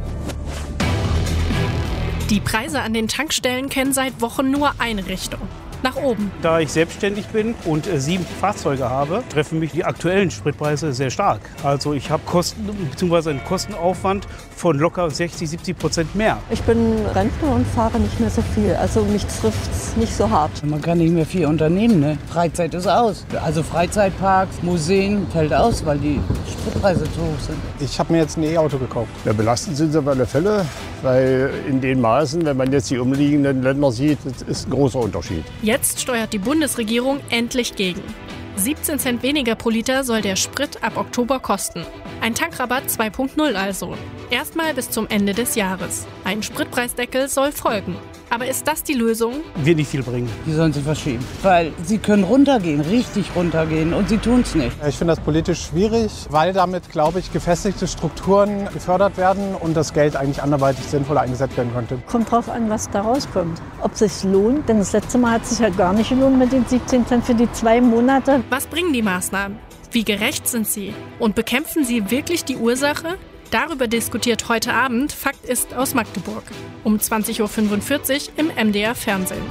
Die Preise an den Tankstellen kennen seit Wochen nur eine Richtung. nach oben. Da ich selbstständig bin und 7 Fahrzeuge habe, treffen mich die aktuellen Spritpreise sehr stark. Also ich habe Kosten bzw. einen Kostenaufwand von locker 60-70% mehr. Ich bin Rentner und fahre nicht mehr so viel. Also mich trifft es nicht so hart. Man kann nicht mehr viel unternehmen. Ne? Freizeit ist aus. Also Freizeitparks, Museen fällt aus, weil die Spritpreise zu hoch sind. Ich habe mir jetzt ein E-Auto gekauft. Ja, belastend sind sie auf alle Fälle, weil in den Maßen, wenn man jetzt die umliegenden Länder sieht, das ist ein großer Unterschied. Jetzt steuert die Bundesregierung endlich gegen. 17 Cent weniger pro Liter soll der Sprit ab Oktober kosten. Ein Tankrabatt 2.0 also. Erstmal bis zum Ende des Jahres. Ein Spritpreisdeckel soll folgen. Aber ist das die Lösung? Wird nicht viel bringen. Die sollen sich verschieben, weil sie können runtergehen, richtig runtergehen und sie tun es nicht. Ich finde das politisch schwierig, weil damit, glaube ich, gefestigte Strukturen gefördert werden und das Geld eigentlich anderweitig sinnvoller eingesetzt werden könnte. Kommt drauf an, was da rauskommt. Ob es sich lohnt, denn das letzte Mal hat es sich ja gar nicht gelohnt mit den 17 Cent für die 2 Monate. Was bringen die Maßnahmen? Wie gerecht sind sie? Und bekämpfen sie wirklich die Ursache? Darüber diskutiert heute Abend Fakt ist aus Magdeburg. Um 20.45 Uhr im MDR Fernsehen.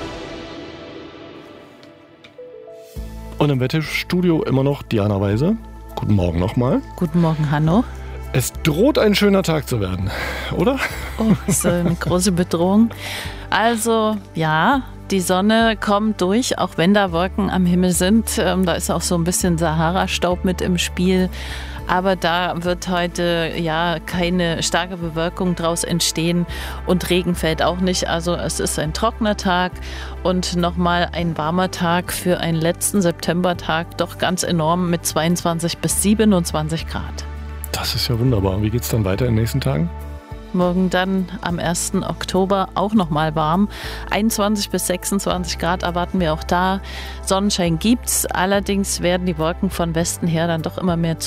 Und im Wetterstudio immer noch Diana Weise. Guten Morgen nochmal. Guten Morgen, Hanno. Es droht ein schöner Tag zu werden, oder? Oh, das ist eine große Bedrohung. Also, ja, die Sonne kommt durch, auch wenn da Wolken am Himmel sind. Da ist auch so ein bisschen Sahara-Staub mit im Spiel. Aber da wird heute ja keine starke Bewölkung draus entstehen und Regen fällt auch nicht. Also es ist ein trockener Tag und nochmal ein warmer Tag für einen letzten Septembertag. Doch ganz enorm mit 22 bis 27 Grad. Das ist ja wunderbar. Wie geht es dann weiter in den nächsten Tagen? Morgen dann am 1. Oktober auch nochmal warm. 21 bis 26 Grad erwarten wir auch da. Sonnenschein gibt's. Allerdings werden die Wolken von Westen her dann doch immer mehr